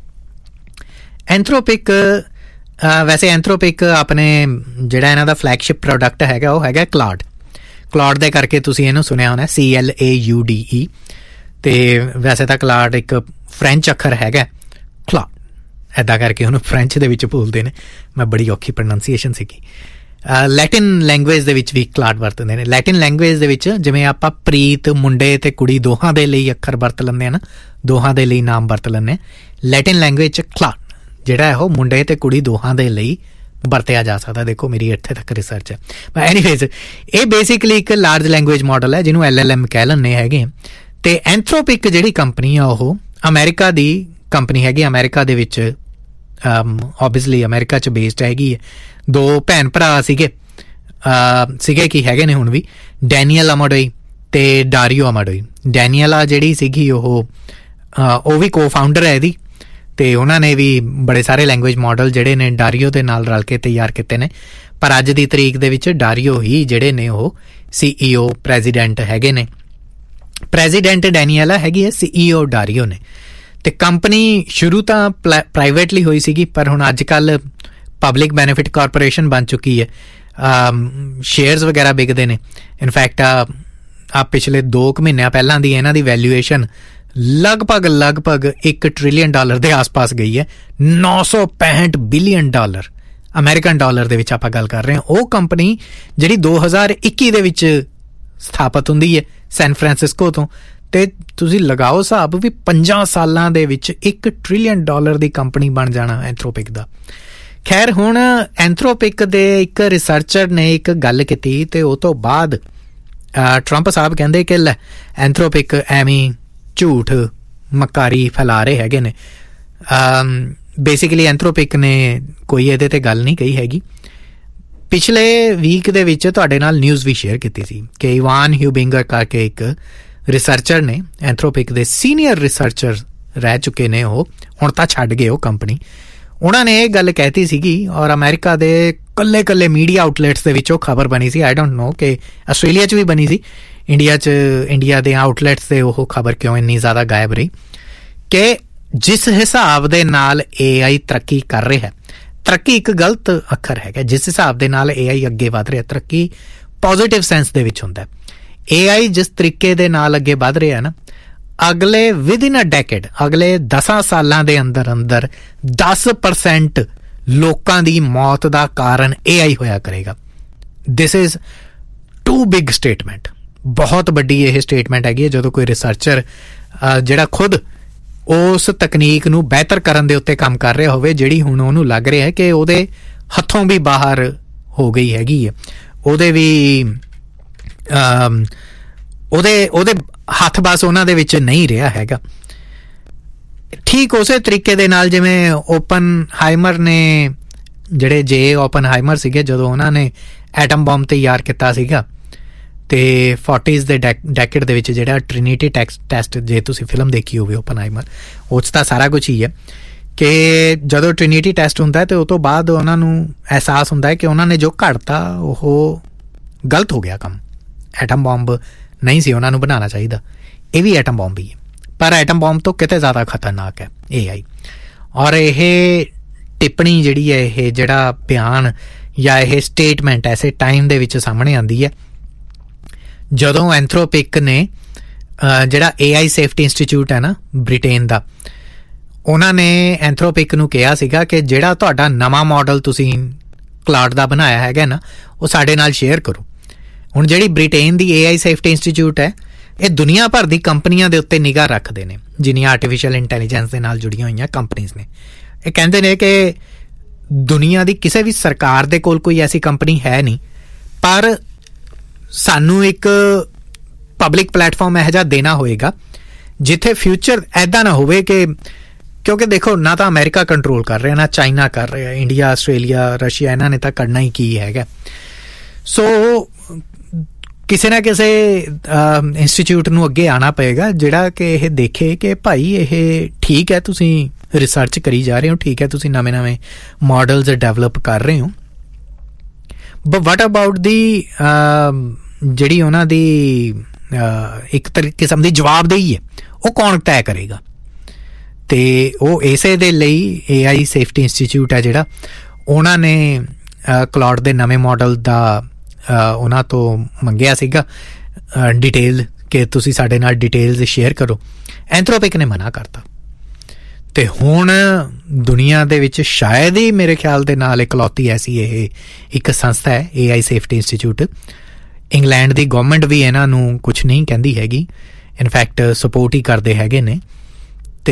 ਐਂਥਰੋਪਿਕ ਵੈਸੇ ਐਂਥਰੋਪਿਕ ਆਪਣੇ ਜਿਹੜਾ ਇਹਨਾਂ ਦਾ ਫਲੈਗਸ਼ਿਪ ਪ੍ਰੋਡਕਟ ਹੈਗਾ ਉਹ ਹੈਗਾ ਕਲਾਉਡ। ਕਲਾਉਡ ਦੇ ਕਰਕੇ ਤੁਸੀਂ ਇਹਨੂੰ ਸੁਣਿਆ ਹੋਣਾ, ਸੀ L A U D E. ਅਤੇ ਵੈਸੇ ਤਾਂ ਕਲਾਉਡ ਇੱਕ ਫਰੈਂਚ ਅੱਖਰ ਹੈਗਾ, ਕਲਾਉਡ ਇੱਦਾਂ ਕਰਕੇ ਉਹਨੂੰ ਫਰੈਂਚ ਦੇ ਵਿੱਚ ਬੋਲਦੇ ਨੇ। ਮੈਂ ਬੜੀ ਔਖੀ ਪ੍ਰੋਨਾਂਸੀਏਸ਼ਨ ਸੀਗੀ। ਲੈਟਿਨ ਲੈਂਗੁਏਜ ਦੇ ਵਿੱਚ ਵੀ ਕਲਾਉਡ ਵਰਤਦੇ ਨੇ। ਲੈਟਿਨ ਲੈਂਗੁਏਜ ਦੇ ਵਿੱਚ ਜਿਵੇਂ ਆਪਾਂ ਪ੍ਰੀਤ, ਮੁੰਡੇ ਅਤੇ ਕੁੜੀ ਦੋਹਾਂ ਦੇ ਲਈ ਅੱਖਰ ਵਰਤ ਲੈਂਦੇ ਹਾਂ ਨਾ, ਦੋਹਾਂ ਦੇ ਲਈ ਨਾਮ ਵਰਤ ਲੈਂਦੇ ਹਾਂ। ਲੈਟਿਨ ਲੈਂਗੁਏਜ 'ਚ ਕਲਾਉਡ ਜਿਹੜਾ ਉਹ ਮੁੰਡੇ ਅਤੇ ਕੁੜੀ ਦੋਹਾਂ ਦੇ ਲਈ ਵਰਤਿਆ ਜਾ ਸਕਦਾ। ਦੇਖੋ ਮੇਰੀ ਇੱਥੇ ਤੱਕ ਰਿਸਰਚ ਹੈ। ਐਨੀਵੇਜ਼ ਇਹ ਬੇਸਿਕਲੀ ਇੱਕ ਲਾਰਜ ਲੈਂਗੁਏਜ ਮਾਡਲ ਹੈ ਜਿਹਨੂੰ ਐਲ ਐਲ ਐਮ ਕਹਿ ਲੈਂਦੇ ਹੈਗੇ। ਅਤੇ ਐਂਥਰੋਪਿਕ ਜਿਹੜੀ ਕੰਪਨੀ ਆ ਉਹ ਅਮਰੀਕਾ ਦੀ ਕੰਪਨੀ ਹੈਗੀ। ਅਮਰੀਕਾ ਦੇ ਵਿੱਚ ਓਬਵੀਅਸਲੀ ਅਮਰੀਕਾ 'ਚ ਬੇਸਡ ਹੈਗੀ ਹੈ। ਦੋ ਭੈਣ ਭਰਾ ਸੀਗੇ ਸੀਗੇ ਕੀ ਹੈਗੇ ਨੇ ਹੁਣ ਵੀ, ਡੈਨੀਅਲ ਅਮਾਡੋਈ ਅਤੇ ਡਾਰੀਓ ਅਮਾਡੋਈ। ਡੈਨੀਅਲ ਆ ਜਿਹੜੀ ਸੀਗੀ ਉਹ ਉਹ ਵੀ ਕੋ ਫਾਊਂਡਰ ਹੈ ਇਹਦੀ, ਅਤੇ ਉਹਨਾਂ ਨੇ ਵੀ ਬੜੇ ਸਾਰੇ ਲੈਂਗੁਏਜ ਮਾਡਲ ਜਿਹੜੇ ਨੇ ਡਾਰੀਓ ਦੇ ਨਾਲ ਰਲ ਕੇ ਤਿਆਰ ਕੀਤੇ ਨੇ। ਪਰ ਅੱਜ ਦੀ ਤਰੀਕ ਦੇ ਵਿੱਚ ਡਾਰੀਓ ਹੀ ਜਿਹੜੇ ਨੇ ਉਹ ਸੀ ਈ ਓ ਪ੍ਰੈਜ਼ੀਡੈਂਟ ਹੈਗੇ ਨੇ। ਪ੍ਰੈਜ਼ੀਡੈਂਟ ਡੈਨੀਅਲ ਹੈਗੀ ਹੈ, ਸੀ ਈ ਓ ਡਾਰੀਓ ਨੇ। ਅਤੇ ਕੰਪਨੀ ਸ਼ੁਰੂ ਤਾਂ ਪਲਾ ਪ੍ਰਾਈਵੇਟਲੀ ਹੋਈ ਸੀਗੀ, ਪਰ ਹੁਣ ਅੱਜ ਕੱਲ੍ਹ ਪਬਲਿਕ ਬੈਨੀਫਿਟ ਕਾਰਪੋਰੇਸ਼ਨ ਬਣ ਚੁੱਕੀ ਹੈ। ਸ਼ੇਅਰਸ ਵਗੈਰਾ ਵਿਕਦੇ ਨੇ। ਇਨਫੈਕਟ ਆ ਪਿਛਲੇ ਦੋ ਕੁ ਮਹੀਨਿਆਂ ਪਹਿਲਾਂ ਦੀ ਇਹਨਾਂ ਦੀ ਵੈਲਿਊਏਸ਼ਨ ਲਗਭਗ ਲਗਭਗ ਇੱਕ ਟ੍ਰਿਲੀਅਨ ਡਾਲਰ ਦੇ ਆਸ-ਪਾਸ ਗਈ ਹੈ। ਨੌ ਸੌ ਪੈਂਹਠ ਬਿਲੀਅਨ ਡਾਲਰ ਅਮਰੀਕਨ ਡਾਲਰ ਦੇ ਵਿੱਚ ਆਪਾਂ ਗੱਲ ਕਰ ਰਹੇ ਹਾਂ। ਉਹ ਕੰਪਨੀ ਜਿਹੜੀ ਦੋ ਹਜ਼ਾਰ ਇੱਕੀ ਦੇ ਵਿੱਚ ਸਥਾਪਿਤ ਹੁੰਦੀ ਹੈ ਸੈਨ ਫਰਾਂਸਿਸਕੋ ਤੋਂ, ਅਤੇ ਤੁਸੀਂ ਲਗਾਓ ਹਿਸਾਬ ਵੀ ਪੰਜਾਂ ਸਾਲਾਂ ਦੇ ਵਿੱਚ ਇੱਕ ਟ੍ਰਿਲੀਅਨ ਡਾਲਰ ਦੀ ਕੰਪਨੀ ਬਣ ਜਾਣਾ ਐਂਥਰੋਪਿਕ ਦਾ। ਖੈਰ ਹੁਣ ਐਂਥਰੋਪਿਕ ਦੇ ਇੱਕ ਰਿਸਰਚਰ ਨੇ ਇੱਕ ਗੱਲ ਕੀਤੀ ਅਤੇ ਉਹ ਤੋਂ ਬਾਅਦ ਟਰੰਪ ਸਾਹਿਬ ਕਹਿੰਦੇ ਕਿ ਲੈ ਐਂਥਰੋਪਿਕ ਐਵੇਂ ਝੂਠ ਮਕਾਰੀ ਫੈਲਾ ਰਹੇ ਹੈਗੇ ਨੇ। ਬੇਸਿਕਲੀ ਐਂਥਰੋਪਿਕ ਨੇ ਕੋਈ ਇਹਦੇ 'ਤੇ ਗੱਲ ਨਹੀਂ ਕਹੀ ਹੈਗੀ। ਪਿਛਲੇ ਵੀਕ ਦੇ ਵਿੱਚ ਤੁਹਾਡੇ ਨਾਲ ਨਿਊਜ਼ ਵੀ ਸ਼ੇਅਰ ਕੀਤੀ ਸੀ ਕਿ ਇਵਾਨ ਹਿਊਬਿੰਗਰ ਕਰਕੇ ਇੱਕ ਰਿਸਰਚਰ ਨੇ, ਐਂਥਰੋਪਿਕ ਦੇ ਸੀਨੀਅਰ ਰਿਸਰਚਰ ਰਹਿ ਚੁੱਕੇ ਨੇ ਉਹ, ਹੁਣ ਤਾਂ ਛੱਡ ਗਏ ਉਹ ਕੰਪਨੀ। ਉਹਨਾਂ ਨੇ ਇਹ ਗੱਲ ਕਹਿਤੀ ਸੀਗੀ ਔਰ ਅਮਰੀਕਾ ਦੇ ਇਕੱਲੇ ਇਕੱਲੇ ਮੀਡੀਆ ਆਊਟਲੈਟਸ ਦੇ ਵਿੱਚ ਉਹ ਖਬਰ ਬਣੀ ਸੀ। ਆਈ ਡੋਂਟ ਨੋ ਕਿ ਆਸਟ੍ਰੇਲੀਆ 'ਚ ਵੀ ਬਣੀ ਸੀ, ਇੰਡੀਆ 'ਚ ਇੰਡੀਆ ਦੇ ਆਊਟਲੈਟਸ 'ਤੇ ਉਹ ਖਬਰ ਕਿਉਂ ਇੰਨੀ ਜ਼ਿਆਦਾ ਗਾਇਬ ਰਹੀ ਕਿ ਜਿਸ ਹਿਸਾਬ ਦੇ ਨਾਲ ਏ ਆਈ ਤਰੱਕੀ ਕਰ ਰਿਹਾ, ਤਰੱਕੀ ਇੱਕ ਗਲਤ ਅੱਖਰ ਹੈਗਾ। ਜਿਸ ਹਿਸਾਬ ਦੇ ਨਾਲ ਏ ਆਈ ਅੱਗੇ ਵੱਧ ਰਿਹਾ, ਤਰੱਕੀ ਪੋਜ਼ੀਟਿਵ ਸੈਂਸ ਦੇ ਵਿੱਚ ਹੁੰਦਾ। ਏ ਆਈ ਜਿਸ ਤਰੀਕੇ ਦੇ ਨਾਲ ਅੱਗੇ ਵੱਧ ਰਿਹਾ ਨਾ, ਅਗਲੇ ਵਿਦਿਨ ਅ ਡੈਕੇਡ, ਅਗਲੇ ਦਸਾਂ ਸਾਲਾਂ ਦੇ ਅੰਦਰ ਅੰਦਰ ਦਸ ਪਰਸੈਂਟ ਲੋਕਾਂ ਦੀ ਮੌਤ ਦਾ ਕਾਰਨ ਏ ਆਈ ਹੋਇਆ ਕਰੇਗਾ। This is to big statement, ਬਹੁਤ ਵੱਡੀ ਇਹ ਸਟੇਟਮੈਂਟ ਹੈਗੀ ਹੈ। ਜਦੋਂ ਕੋਈ ਰਿਸਰਚਰ ਜਿਹੜਾ ਖੁਦ ਉਸ ਤਕਨੀਕ ਨੂੰ ਬਿਹਤਰ ਕਰਨ ਦੇ ਉੱਤੇ ਕੰਮ ਕਰ ਰਿਹਾ ਹੋਵੇ, ਜਿਹੜੀ ਹੁਣ ਉਹਨੂੰ ਲੱਗ ਰਿਹਾ ਹੈ ਕਿ ਉਹਦੇ ਹੱਥੋਂ ਵੀ ਬਾਹਰ ਹੋ ਗਈ ਹੈਗੀ ਹੈ, ਉਹਦੇ ਵੀ ਉਹਦੇ ਉਹਦੇ ਹੱਥ ਬਸ ਉਹਨਾਂ ਦੇ ਵਿੱਚ ਨਹੀਂ ਰਿਹਾ ਹੈਗਾ। ਠੀਕ ਉਸੇ ਤਰੀਕੇ ਦੇ ਨਾਲ ਜਿਵੇਂ ਓਪਨ ਹਾਈਮਰ ਨੇ, ਜਿਹੜੇ ਜੇ ਓਪਨ ਹਾਈਮਰ ਸੀਗੇ, ਜਦੋਂ ਉਹਨਾਂ ਨੇ ਐਟਮ ਬੰਬ ਤਿਆਰ ਕੀਤਾ ਸੀਗਾ ਅਤੇ ਫੋਰਟੀਜ਼ ਦੇ ਡੈ ਡੈਕੇਡ ਦੇ ਵਿੱਚ ਜਿਹੜਾ ਟ੍ਰਿਨੀਟੀ ਟੈਕਸ ਟੈਸਟ, ਜੇ ਤੁਸੀਂ ਫਿਲਮ ਦੇਖੀ ਹੋਵੇ ਓਪਨ ਹਾਈਮਰ, ਉਹ 'ਚ ਤਾਂ ਸਾਰਾ ਕੁਛ ਹੀ ਹੈ ਕਿ ਜਦੋਂ ਟ੍ਰਿਨੀਟੀ ਟੈਸਟ ਹੁੰਦਾ ਅਤੇ ਉਹ ਤੋਂ ਬਾਅਦ ਉਹਨਾਂ ਨੂੰ ਅਹਿਸਾਸ ਹੁੰਦਾ ਹੈ ਕਿ ਉਹਨਾਂ ਨੇ ਜੋ ਘੜਤਾ ਉਹ ਗਲਤ ਹੋ ਗਿਆ ਕੰਮ। ਐਟਮ ਬੰਬ ਨਹੀਂ ਸੀ ਉਹਨਾਂ ਨੂੰ ਬਣਾਉਣਾ ਚਾਹੀਦਾ। ਇਹ ਵੀ ਐਟਮ ਬੰਬ ਹੀ ਹੈ, ਪਰ ਐਟਮ ਬੰਬ ਤੋਂ ਕਿਤੇ ਜ਼ਿਆਦਾ ਖਤਰਨਾਕ ਹੈ ਏ ਆਈ। ਔਰ ਇਹ ਟਿੱਪਣੀ ਜਿਹੜੀ ਹੈ, ਇਹ ਜਿਹੜਾ ਬਿਆਨ ਜਾਂ ਇਹ ਸਟੇਟਮੈਂਟ ਐਸੇ ਟਾਈਮ ਦੇ ਵਿੱਚ ਸਾਹਮਣੇ ਆਉਂਦੀ ਹੈ ਜਦੋਂ ਐਂਥਰੋਪਿਕ ਨੇ ਜਿਹੜਾ ਏ ਆਈ ਸੇਫਟੀ ਇੰਸਟੀਚਿਊਟ ਹੈ ਨਾ ਬ੍ਰਿਟੇਨ ਦਾ, ਉਹਨਾਂ ਨੇ ਐਂਥਰੋਪਿਕ ਨੂੰ ਕਿਹਾ ਸੀਗਾ ਕਿ ਜਿਹੜਾ ਤੁਹਾਡਾ ਨਵਾਂ ਮਾਡਲ ਤੁਸੀਂ ਕਲਾਉਡ ਦਾ ਬਣਾਇਆ ਹੈਗਾ ਨਾ, ਉਹ ਸਾਡੇ ਨਾਲ ਸ਼ੇਅਰ ਕਰੋ। ਹੁਣ ਜਿਹੜੀ ਬ੍ਰਿਟੇਨ ਦੀ ਏ ਆਈ ਸੇਫਟੀ ਇੰਸਟੀਚਿਊਟ ਹੈ, ਇਹ ਦੁਨੀਆ ਭਰ ਦੀ ਕੰਪਨੀਆਂ ਦੇ ਉੱਤੇ ਨਿਗਾਹ ਰੱਖਦੇ ਨੇ, ਜਿੰਨੀਆਂ ਆਰਟੀਫਿਸ਼ੀਅਲ ਇੰਟੈਲੀਜੈਂਸ ਦੇ ਨਾਲ ਜੁੜੀਆਂ ਹੋਈਆਂ ਕੰਪਨੀਆਂ ਨੇ। ਇਹ ਕਹਿੰਦੇ ਨੇ ਕਿ ਦੁਨੀਆ ਦੀ ਕਿਸੇ ਵੀ ਸਰਕਾਰ ਦੇ ਕੋਲ ਕੋਈ ਐਸੀ ਕੰਪਨੀ ਹੈ ਨਹੀਂ, ਪਰ ਸਾਨੂੰ ਇੱਕ ਪਬਲਿਕ ਪਲੇਟਫਾਰਮ ਇਹੋ ਜਿਹਾ ਦੇਣਾ ਹੋਏਗਾ ਜਿੱਥੇ ਫਿਊਚਰ ਐਦਾਂ ਨਾ ਹੋਵੇ ਕਿ, ਕਿਉਂਕਿ ਦੇਖੋ ਨਾ ਤਾਂ ਅਮਰੀਕਾ ਕੰਟਰੋਲ ਕਰ ਰਿਹਾ, ਨਾ ਚਾਈਨਾ ਕਰ ਰਿਹਾ, ਇੰਡੀਆ, ਆਸਟ੍ਰੇਲੀਆ, ਰਸ਼ੀਆ, ਇਹਨਾਂ ਨੇ ਤਾਂ ਕਰਨਾ ਹੀ ਕੀ ਹੈਗਾ। ਸੋ ਕਿਸੇ ਨਾ ਕਿਸੇ ਇੰਸਟੀਚਿਊਟ ਨੂੰ ਅੱਗੇ ਆਉਣਾ ਪਏਗਾ ਜਿਹੜਾ ਕਿ ਇਹ ਦੇਖੇ ਕਿ ਭਾਈ ਇਹ ਠੀਕ ਹੈ, ਤੁਸੀਂ ਰਿਸਰਚ ਕਰੀ ਜਾ ਰਹੇ ਹੋ, ਠੀਕ ਹੈ, ਤੁਸੀਂ ਨਵੇਂ ਨਵੇਂ ਮਾਡਲਸ ਡਿਵੈਲਪ ਕਰ ਰਹੇ ਹੋ, ਬਟ ਵਾਟ ਅਬਾਊਟ ਦੀ ਜਿਹੜੀ ਉਹਨਾਂ ਦੀ ਇੱਕ ਕਿਸਮ ਦੀ ਜਵਾਬਦੇਹੀ ਹੈ, ਉਹ ਕੌਣ ਤੈਅ ਕਰੇਗਾ? ਤੇ ਉਹ ਇਸੇ ਦੇ ਲਈ ਏ ਆਈ ਸੇਫਟੀ ਇੰਸਟੀਚਿਊਟ ਹੈ ਜਿਹੜਾ, ਉਹਨਾਂ ਨੇ ਕਲਾਉਡ ਦੇ ਨਵੇਂ ਮਾਡਲ ਦਾ ਉਹਨਾਂ ਤੋਂ ਮੰਗਿਆ ਸੀਗਾ ਡਿਟੇਲ ਕਿ ਤੁਸੀਂ ਸਾਡੇ ਨਾਲ ਡਿਟੇਲਸ ਸ਼ੇਅਰ ਕਰੋ। ਐਂਥਰੋਪਿਕ ਨੇ ਮਨਾ ਕਰਤਾ। ਤੇ ਹੁਣ ਦੁਨੀਆ ਦੇ ਵਿੱਚ ਸ਼ਾਇਦ ਹੀ ਮੇਰੇ ਖਿਆਲ ਦੇ ਨਾਲ ਇਕਲੌਤੀ ਐਸੀ ਇਹ ਇੱਕ ਸੰਸਥਾ ਹੈ ਏ ਆਈ ਸੇਫਟੀ ਇੰਸਟੀਚਿਊਟ। ਇੰਗਲੈਂਡ ਦੀ ਗਵਰਨਮੈਂਟ ਵੀ ਇਹਨਾਂ ਨੂੰ ਕੁਛ ਨਹੀਂ ਕਹਿੰਦੀ ਹੈਗੀ, ਇਨਫੈਕਟ ਸਪੋਰਟ ਹੀ ਕਰਦੇ ਹੈਗੇ ਨੇ। ਤੇ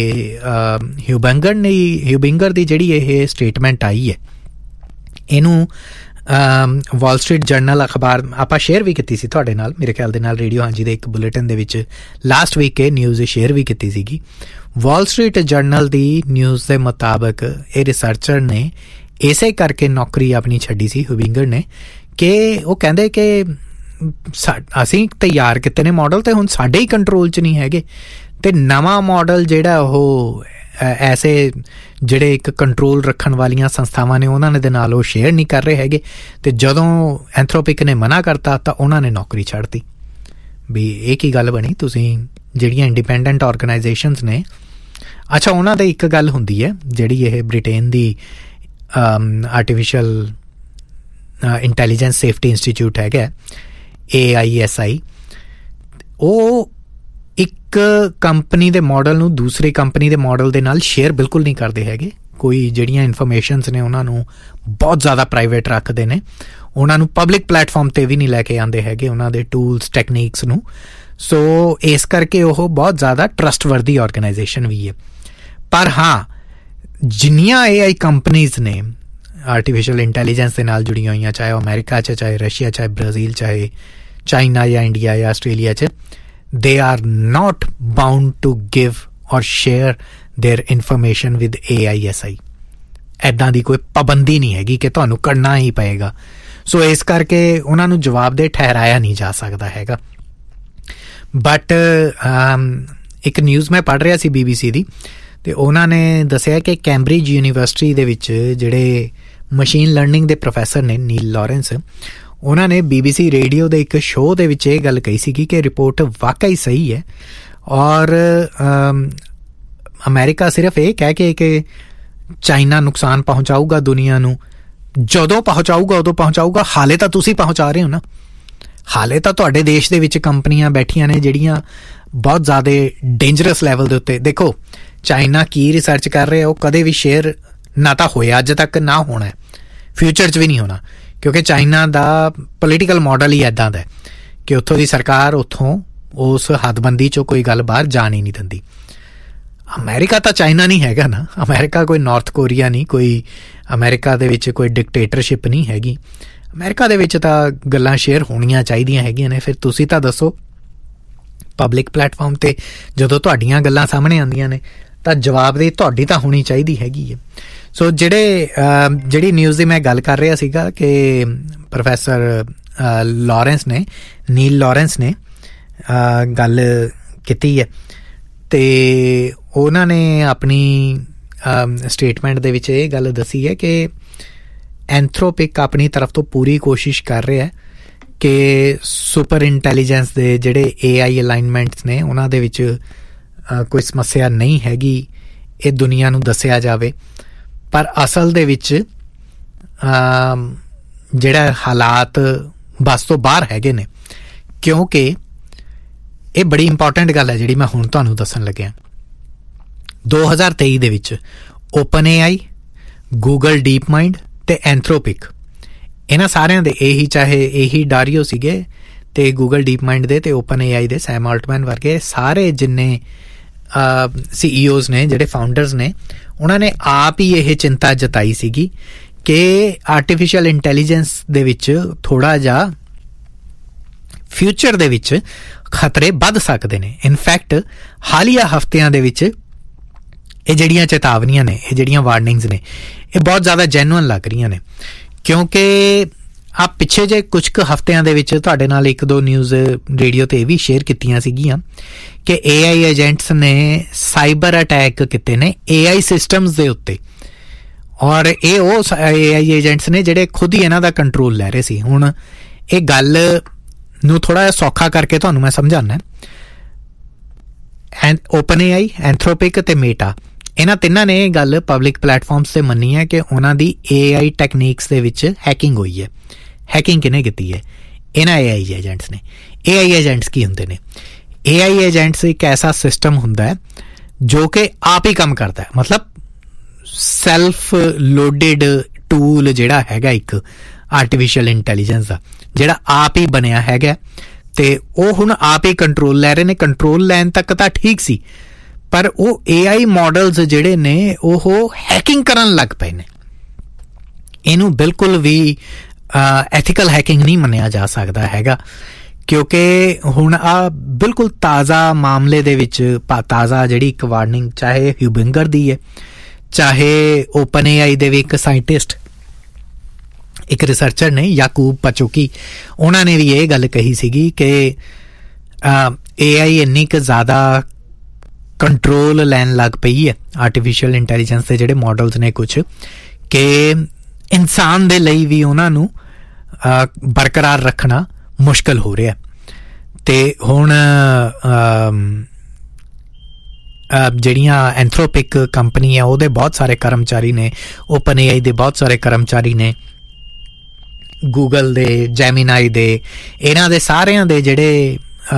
ਹਿਊਬਿੰਗਰ ਨੇ ਹਿਊਬਿੰਗਰ ਦੀ ਜਿਹੜੀ ਇਹ ਸਟੇਟਮੈਂਟ ਆਈ ਹੈ, ਇਹਨੂੰ ਵਾਲ ਸਟਰੀਟ ਜਰਨਲ ਅਖਬਾਰ ਆਪਾਂ ਸ਼ੇਅਰ ਵੀ ਕੀਤੀ ਸੀ ਤੁਹਾਡੇ ਨਾਲ, ਮੇਰੇ ਖਿਆਲ ਦੇ ਨਾਲ ਰੇਡੀਓ ਹਾਂਜੀ ਦੇ ਇੱਕ ਬੁਲੇਟਿਨ ਦੇ ਵਿੱਚ ਲਾਸਟ ਵੀਕ ਇਹ ਨਿਊਜ਼ ਸ਼ੇਅਰ ਵੀ ਕੀਤੀ ਸੀਗੀ। ਵਾਲ ਸਟਰੀਟ ਜਰਨਲ ਦੀ ਨਿਊਜ਼ ਦੇ ਮੁਤਾਬਕ ਇਹ ਰਿਸਰਚਰ ਨੇ ਇਸੇ ਕਰਕੇ ਨੌਕਰੀ ਆਪਣੀ ਛੱਡੀ ਸੀ ਹਿਊਬਿੰਗਰ ਨੇ, ਕਿ ਉਹ ਕਹਿੰਦੇ ਕਿ ਅਸੀਂ ਤਿਆਰ ਕੀਤੇ ਨੇ ਮਾਡਲ ਤੇ ਹੁਣ ਸਾਡੇ ਹੀ ਕੰਟਰੋਲ 'ਚ ਨਹੀਂ ਹੈਗੇ, ਤੇ ਨਵਾਂ ਮਾਡਲ ਜਿਹੜਾ ਉਹ ਐਸੇ ਜਿਹੜੇ ਇੱਕ ਕੰਟਰੋਲ ਰੱਖਣ ਵਾਲੀਆਂ ਸੰਸਥਾਵਾਂ ਨੇ ਉਹਨਾਂ ਦੇ ਨਾਲ ਉਹ ਸ਼ੇਅਰ ਨਹੀਂ ਕਰ ਰਹੇ ਹੈਗੇ। ਤੇ ਜਦੋਂ ਐਂਥਰੋਪਿਕ ਨੇ ਮਨਾ ਕਰਤਾ ਤਾਂ ਉਹਨਾਂ ਨੇ ਨੌਕਰੀ ਛੱਡਤੀ। ਵੀ ਇਹ ਕੀ ਗੱਲ ਬਣੀ? ਤੁਸੀਂ ਜਿਹੜੀਆਂ ਇੰਡੀਪੈਂਡੈਂਟ ਆਰਗੇਨਾਈਜੇਸ਼ਨਸ ਨੇ, ਅੱਛਾ ਉਹਨਾਂ ਦੀ ਇੱਕ ਗੱਲ ਹੁੰਦੀ ਹੈ ਜਿਹੜੀ ਇਹ ਬ੍ਰਿਟੇਨ ਦੀ ਆਰਟੀਫਿਸ਼ੀਅਲ ਇੰਟੈਲੀਜੈਂਸ ਸੇਫਟੀ ਇੰਸਟੀਚਿਊਟ ਹੈਗਾ ਏ ਆਈ ਐਸ ਆਈ, ਉਹ ਇੱਕ ਕੰਪਨੀ ਦੇ ਮਾਡਲ ਨੂੰ ਦੂਸਰੀ ਕੰਪਨੀ ਦੇ ਮਾਡਲ ਦੇ ਨਾਲ ਸ਼ੇਅਰ ਬਿਲਕੁਲ ਨਹੀਂ ਕਰਦੇ ਹੈਗੇ। ਕੋਈ ਜਿਹੜੀਆਂ ਇਨਫੋਰਮੇਸ਼ਨਸ ਨੇ ਉਹਨਾਂ ਨੂੰ ਬਹੁਤ ਜ਼ਿਆਦਾ ਪ੍ਰਾਈਵੇਟ ਰੱਖਦੇ ਨੇ, ਉਹਨਾਂ ਨੂੰ ਪਬਲਿਕ ਪਲੇਟਫਾਰਮ 'ਤੇ ਵੀ ਨਹੀਂ ਲੈ ਕੇ ਆਉਂਦੇ ਹੈਗੇ ਉਹਨਾਂ ਦੇ ਟੂਲਸ ਟੈਕਨੀਕਸ ਨੂੰ। ਸੋ ਇਸ ਕਰਕੇ ਉਹ ਬਹੁਤ ਜ਼ਿਆਦਾ ਟਰਸਟਵਰਦੀ ਆਰਗੇਨਾਈਜੇਸ਼ਨ ਵੀ ਹੈ। ਪਰ ਹਾਂ, ਜਿੰਨੀਆਂ ਏ ਆਈ ਕੰਪਨੀਜ਼ ਨੇ ਆਰਟੀਫਿਸ਼ੀਅਲ ਇੰਟੈਲੀਜੈਂਸ ਦੇ ਨਾਲ ਜੁੜੀਆਂ ਹੋਈਆਂ, ਚਾਹੇ ਉਹ ਅਮਰੀਕਾ 'ਚ, ਚਾਹੇ ਰਸ਼ੀਆ, ਚਾਹੇ ਬ੍ਰਾਜ਼ੀਲ, ਚਾਹੇ ਚਾਈਨਾ ਜਾਂ ਇੰਡੀਆ ਜਾਂ ਆਸਟ੍ਰੇਲੀਆ 'ਚ, they are not bound to give or share their information with A I S I। ਇੱਦਾਂ ਦੀ ਕੋਈ ਪਾਬੰਦੀ ਨਹੀਂ ਹੈਗੀ ਕਿ ਤੁਹਾਨੂੰ ਕਰਨਾ ਹੀ ਪਏਗਾ। ਸੋ ਇਸ ਕਰਕੇ ਉਹਨਾਂ ਨੂੰ ਜਵਾਬਦੇਹ ਠਹਿਰਾਇਆ ਨਹੀਂ ਜਾ ਸਕਦਾ ਹੈਗਾ। ਬਟ ਇੱਕ ਨਿਊਜ਼ ਮੈਂ ਪੜ੍ਹ ਰਿਹਾ ਸੀ ਬੀ ਬੀ ਸੀ ਦੀ, ਤੇ ਉਹਨਾਂ ਨੇ ਦੱਸਿਆ ਕਿ ਕੈਂਬਰਿਜ ਯੂਨੀਵਰਸਿਟੀ ਦੇ ਵਿੱਚ ਜਿਹੜੇ ਮਸ਼ੀਨ ਲਰਨਿੰਗ ਦੇ ਪ੍ਰੋਫੈਸਰ ਨੇ ਨੀਲ ਲਾਰੈਂਸ, ਉਹਨਾਂ ਨੇ ਬੀ ਬੀ ਸੀ ਰੇਡੀਓ ਦੇ ਇੱਕ ਸ਼ੋਅ ਦੇ ਵਿੱਚ ਇਹ ਗੱਲ ਕਹੀ ਸੀਗੀ ਕਿ ਰਿਪੋਰਟ ਵਾਕਈ ਸਹੀ ਹੈ, ਔਰ ਅਮਰੀਕਾ ਸਿਰਫ ਇਹ ਕਹਿ ਕੇ ਕਿ ਚਾਈਨਾ ਨੁਕਸਾਨ ਪਹੁੰਚਾਊਗਾ ਦੁਨੀਆ ਨੂੰ, ਜਦੋਂ ਪਹੁੰਚਾਊਗਾ ਉਦੋਂ ਪਹੁੰਚਾਊਗਾ, ਹਾਲੇ ਤਾਂ ਤੁਸੀਂ ਪਹੁੰਚਾ ਰਹੇ ਹੋ ਨਾ। ਹਾਲੇ ਤਾਂ ਤੁਹਾਡੇ ਦੇਸ਼ ਦੇ ਵਿੱਚ ਕੰਪਨੀਆਂ ਬੈਠੀਆਂ ਨੇ ਜਿਹੜੀਆਂ ਬਹੁਤ ਜ਼ਿਆਦਾ ਡੇਂਜਰਸ ਲੈਵਲ ਦੇ ਉੱਤੇ। ਦੇਖੋ ਚਾਈਨਾ ਕੀ ਰਿਸਰਚ ਕਰ ਰਿਹਾ, ਉਹ ਕਦੇ ਵੀ ਸ਼ੇਅਰ ਨਾ ਤਾਂ ਹੋਇਆ ਅੱਜ ਤੱਕ, ਨਾ ਹੋਣਾ, ਫਿਊਚਰ 'ਚ ਵੀ ਨਹੀਂ ਹੋਣਾ, ਕਿਉਂਕਿ ਚਾਈਨਾ ਦਾ ਪੋਲੀਟੀਕਲ ਮਾਡਲ ਹੀ ਇੱਦਾਂ ਦਾ ਕਿ ਉੱਥੋਂ ਦੀ ਸਰਕਾਰ ਉੱਥੋਂ ਉਸ ਹੱਦਬੰਦੀ 'ਚੋਂ ਕੋਈ ਗੱਲ ਬਾਹਰ ਜਾਣ ਹੀ ਨਹੀਂ ਦਿੰਦੀ। ਅਮਰੀਕਾ ਤਾਂ ਚਾਈਨਾ ਨਹੀਂ ਹੈਗਾ ਨਾ, ਅਮਰੀਕਾ ਕੋਈ ਨਾਰਥ ਕੋਰੀਆ ਨਹੀਂ, ਕੋਈ ਅਮਰੀਕਾ ਦੇ ਵਿੱਚ ਕੋਈ ਡਿਕਟੇਟਰਸ਼ਿਪ ਨਹੀਂ ਹੈਗੀ। ਅਮਰੀਕਾ ਦੇ ਵਿੱਚ ਤਾਂ ਗੱਲਾਂ ਸ਼ੇਅਰ ਹੋਣੀਆਂ ਚਾਹੀਦੀਆਂ ਹੈਗੀਆਂ ਨੇ। ਫਿਰ ਤੁਸੀਂ ਤਾਂ ਦੱਸੋ, ਪਬਲਿਕ ਪਲੇਟਫਾਰਮ 'ਤੇ ਜਦੋਂ ਤੁਹਾਡੀਆਂ ਗੱਲਾਂ ਸਾਹਮਣੇ ਆਉਂਦੀਆਂ ਨੇ ਤਾਂ ਜਵਾਬਦੇਹੀ ਤੁਹਾਡੀ ਤਾਂ ਹੋਣੀ ਚਾਹੀਦੀ ਹੈਗੀ ਹੈ। ਸੋ ਜਿਹੜੇ ਜਿਹੜੀ ਨਿਊਜ਼ ਦੀ ਮੈਂ ਗੱਲ ਕਰ ਰਿਹਾ ਸੀਗਾ ਕਿ ਪ੍ਰੋਫੈਸਰ ਲਾਰੈਂਸ ਨੇ, ਨੀਲ ਲਾਰੈਂਸ ਨੇ ਗੱਲ ਕੀਤੀ ਹੈ, ਅਤੇ ਉਹਨਾਂ ਨੇ ਆਪਣੀ ਸਟੇਟਮੈਂਟ ਦੇ ਵਿੱਚ ਇਹ ਗੱਲ ਦੱਸੀ ਹੈ ਕਿ ਐਂਥਰੋਪਿਕ ਆਪਣੀ ਤਰਫ ਤੋਂ ਪੂਰੀ ਕੋਸ਼ਿਸ਼ ਕਰ ਰਿਹਾ ਕਿ ਸੁਪਰ ਇੰਟੈਲੀਜੈਂਸ ਦੇ ਜਿਹੜੇ ਏ ਆਈ ਅਲਾਈਨਮੈਂਟਸ ਨੇ ਉਹਨਾਂ ਦੇ ਵਿੱਚ ਕੋਈ ਸਮੱਸਿਆ ਨਹੀਂ ਹੈਗੀ, ਇਹ ਦੁਨੀਆ ਨੂੰ ਦੱਸਿਆ ਜਾਵੇ। ਪਰ ਅਸਲ ਦੇ ਵਿੱਚ ਜਿਹੜਾ ਹਾਲਾਤ ਬਸ ਤੋਂ ਬਾਹਰ ਹੈਗੇ ਨੇ, ਕਿਉਂਕਿ ਇਹ ਬੜੀ ਇੰਪੋਰਟੈਂਟ ਗੱਲ ਹੈ ਜਿਹੜੀ ਮੈਂ ਹੁਣ ਤੁਹਾਨੂੰ ਦੱਸਣ ਲੱਗਿਆ। ਦੋ ਹਜ਼ਾਰ ਤੇਈ ਦੇ ਵਿੱਚ ਓਪਨ ਏ ਆਈ, ਗੂਗਲ ਡੀਪ ਮਾਈਂਡ ਅਤੇ ਐਂਥਰੋਪਿਕ, ਇਹਨਾਂ ਸਾਰਿਆਂ ਦੇ ਇਹੀ ਚਾਹੇ ਇਹੀ ਡਾਰੀਓ ਸੀਗੇ ਅਤੇ ਗੂਗਲ ਡੀਪ ਮਾਈਂਡ ਦੇ ਅਤੇ ਓਪਨ ਏ ਆਈ ਦੇ ਸੈਮ ਆਲਟਮੈਨ ਵਰਗੇ ਸਾਰੇ ਜਿੰਨੇ ਸੀ ਈ ਓਜ਼ ਨੇ, ਜਿਹੜੇ ਫਾਊਂਡਰਸ ਨੇ, ਉਹਨਾਂ ਨੇ ਆਪ ਹੀ ਇਹ ਚਿੰਤਾ ਜਤਾਈ ਸੀਗੀ ਕਿ ਆਰਟੀਫਿਸ਼ੀਅਲ ਇੰਟੈਲੀਜੈਂਸ ਦੇ ਵਿੱਚ ਥੋੜ੍ਹਾ ਜਿਹਾ ਫਿਊਚਰ ਦੇ ਵਿੱਚ ਖਤਰੇ ਵੱਧ ਸਕਦੇ ਨੇ। ਇਨਫੈਕਟ ਹਾਲੀਆ ਹਫ਼ਤਿਆਂ ਦੇ ਵਿੱਚ ਇਹ ਜਿਹੜੀਆਂ ਚੇਤਾਵਨੀਆਂ ਨੇ, ਇਹ ਜਿਹੜੀਆਂ ਵਾਰਨਿੰਗਸ ਨੇ, ਇਹ ਬਹੁਤ ਜ਼ਿਆਦਾ ਜੈਨੂਅਨ ਲੱਗ ਰਹੀਆਂ ਨੇ, ਕਿਉਂਕਿ ਆ ਪਿੱਛੇ ਜੇ ਕੁਝ ਕੁ ਹਫ਼ਤਿਆਂ ਦੇ ਵਿੱਚ ਤੁਹਾਡੇ ਨਾਲ ਇੱਕ ਦੋ ਨਿਊਜ਼ ਰੇਡੀਓ 'ਤੇ ਇਹ ਵੀ ਸ਼ੇਅਰ ਕੀਤੀਆਂ ਸੀਗੀਆਂ ਕਿ ਏ ਆਈ ਏਜੰਟਸ ਨੇ ਸਾਈਬਰ ਅਟੈਕ ਕੀਤੇ ਨੇ ਏ ਆਈ ਸਿਸਟਮਸ ਦੇ ਉੱਤੇ, ਔਰ ਇਹ ਉਹ ਏ ਆਈ ਏਜੰਟਸ ਨੇ ਜਿਹੜੇ ਖੁਦ ਹੀ ਇਹਨਾਂ ਦਾ ਕੰਟਰੋਲ ਲੈ ਰਹੇ ਸੀ। ਹੁਣ ਇਹ ਗੱਲ ਨੂੰ ਥੋੜ੍ਹਾ ਜਿਹਾ ਸੌਖਾ ਕਰਕੇ ਤੁਹਾਨੂੰ ਮੈਂ ਸਮਝਾਉਣਾ। ਐਂਡ ਓਪਨ ਏ ਆਈ, ਐਂਥਰੋਪਿਕ ਅਤੇ ਮੇਟਾ, ਇਹਨਾਂ ਤਿੰਨਾਂ ਨੇ ਇਹ ਗੱਲ ਪਬਲਿਕ ਪਲੇਟਫਾਰਮਸ 'ਤੇ ਮੰਨੀ ਹੈ ਕਿ ਉਹਨਾਂ ਦੀ ਏ ਆਈ ਟੈਕਨੀਕਸ ਦੇ ਵਿੱਚ ਹੈਕਿੰਗ ਹੋਈ ਹੈ। ਹੈਕਿੰਗ ਕਿਹਨੇ ਕੀਤੀ ਹੈ? ਇਹਨਾਂ ਏ ਆਈ ਏਜੰਟਸ ਨੇ। ਏ ਆਈ ਏਜੰਟਸ ਕੀ ਹੁੰਦੇ ਨੇ? ਏ ਆਈ ਏਜੰਟਸ ਇੱਕ ਐਸਾ ਸਿਸਟਮ ਹੁੰਦਾ ਹੈ ਜੋ ਕਿ ਆਪ ਹੀ ਕੰਮ ਕਰਦਾ ਹੈ, ਮਤਲਬ ਸੈਲਫ ਲੋਡਡ ਟੂਲ ਜਿਹੜਾ ਹੈਗਾ ਇੱਕ ਆਰਟੀਫਿਸ਼ੀਅਲ ਇੰਟੈਲੀਜੈਂਸ ਦਾ, ਜਿਹੜਾ ਆਪ ਹੀ ਬਣਿਆ ਹੈਗਾ, ਤੇ ਉਹ ਹੁਣ ਆਪ ਹੀ ਕੰਟਰੋਲ ਲੈ ਰਹੇ ਨੇ। ਕੰਟਰੋਲ ਲੈਣ ਤੱਕ ਤਾਂ ਠੀਕ ਸੀ, ਪਰ ਉਹ ਏ ਆਈ ਮਾਡਲਸ ਜਿਹੜੇ ਨੇ ਉਹ ਹੈਕਿੰਗ ਕਰਨ ਲੱਗ ਪਏ ਨੇ। ਇਹਨੂੰ ਬਿਲਕੁਲ ਵੀ ਐਥੀਕਲ ਹੈਕਿੰਗ ਨਹੀਂ ਮੰਨਿਆ ਜਾ ਸਕਦਾ ਹੈਗਾ, ਕਿਉਂਕਿ ਹੁਣ ਆ ਬਿਲਕੁਲ ਤਾਜ਼ਾ ਮਾਮਲੇ ਦੇ ਵਿੱਚ ਤਾਜ਼ਾ ਜਿਹੜੀ ਇੱਕ ਵਾਰਨਿੰਗ, ਚਾਹੇ ਹਿਊਬਿੰਗਰ ਦੀ ਹੈ, ਚਾਹੇ ਓਪਨ ਏ ਆਈ ਦੇ ਵੀ ਇੱਕ ਸਾਇੰਟਿਸਟ, ਇੱਕ ਰਿਸਰਚਰ ਨੇ ਯਾਕੂਬ ਪਚੋਕੀ, ਉਹਨਾਂ ਨੇ ਵੀ ਇਹ ਗੱਲ ਕਹੀ ਸੀਗੀ ਕਿ ਏ ਆਈ ਇੰਨੀ ਕੁ ਜ਼ਿਆਦਾ ਕੰਟਰੋਲ ਲੈਣ ਲੱਗ ਪਈ ਹੈ ਆਰਟੀਫਿਸ਼ੀਅਲ ਇੰਟੈਲੀਜੈਂਸ ਦੇ ਜਿਹੜੇ ਮਾਡਲਸ ਨੇ ਕੁਛ, ਕਿ ਇਨਸਾਨ ਦੇ ਲਈ ਵੀ ਉਹਨਾਂ ਨੂੰ ਬਰਕਰਾਰ ਰੱਖਣਾ ਮੁਸ਼ਕਿਲ ਹੋ ਰਿਹਾ। ਤੇ ਹੁਣ ਜਿਹੜੀਆਂ ਐਂਥਰੋਪਿਕ ਕੰਪਨੀ ਆ ਉਹਦੇ ਬਹੁਤ ਸਾਰੇ ਕਰਮਚਾਰੀ ਨੇ, ਓਪਨ ਏ ਆਈ ਦੇ ਬਹੁਤ ਸਾਰੇ ਕਰਮਚਾਰੀ ਨੇ, ਗੂਗਲ ਦੇ, ਜੈਮੀਨਾਈ ਦੇ, ਇਹਨਾਂ ਦੇ ਸਾਰਿਆਂ ਦੇ ਜਿਹੜੇ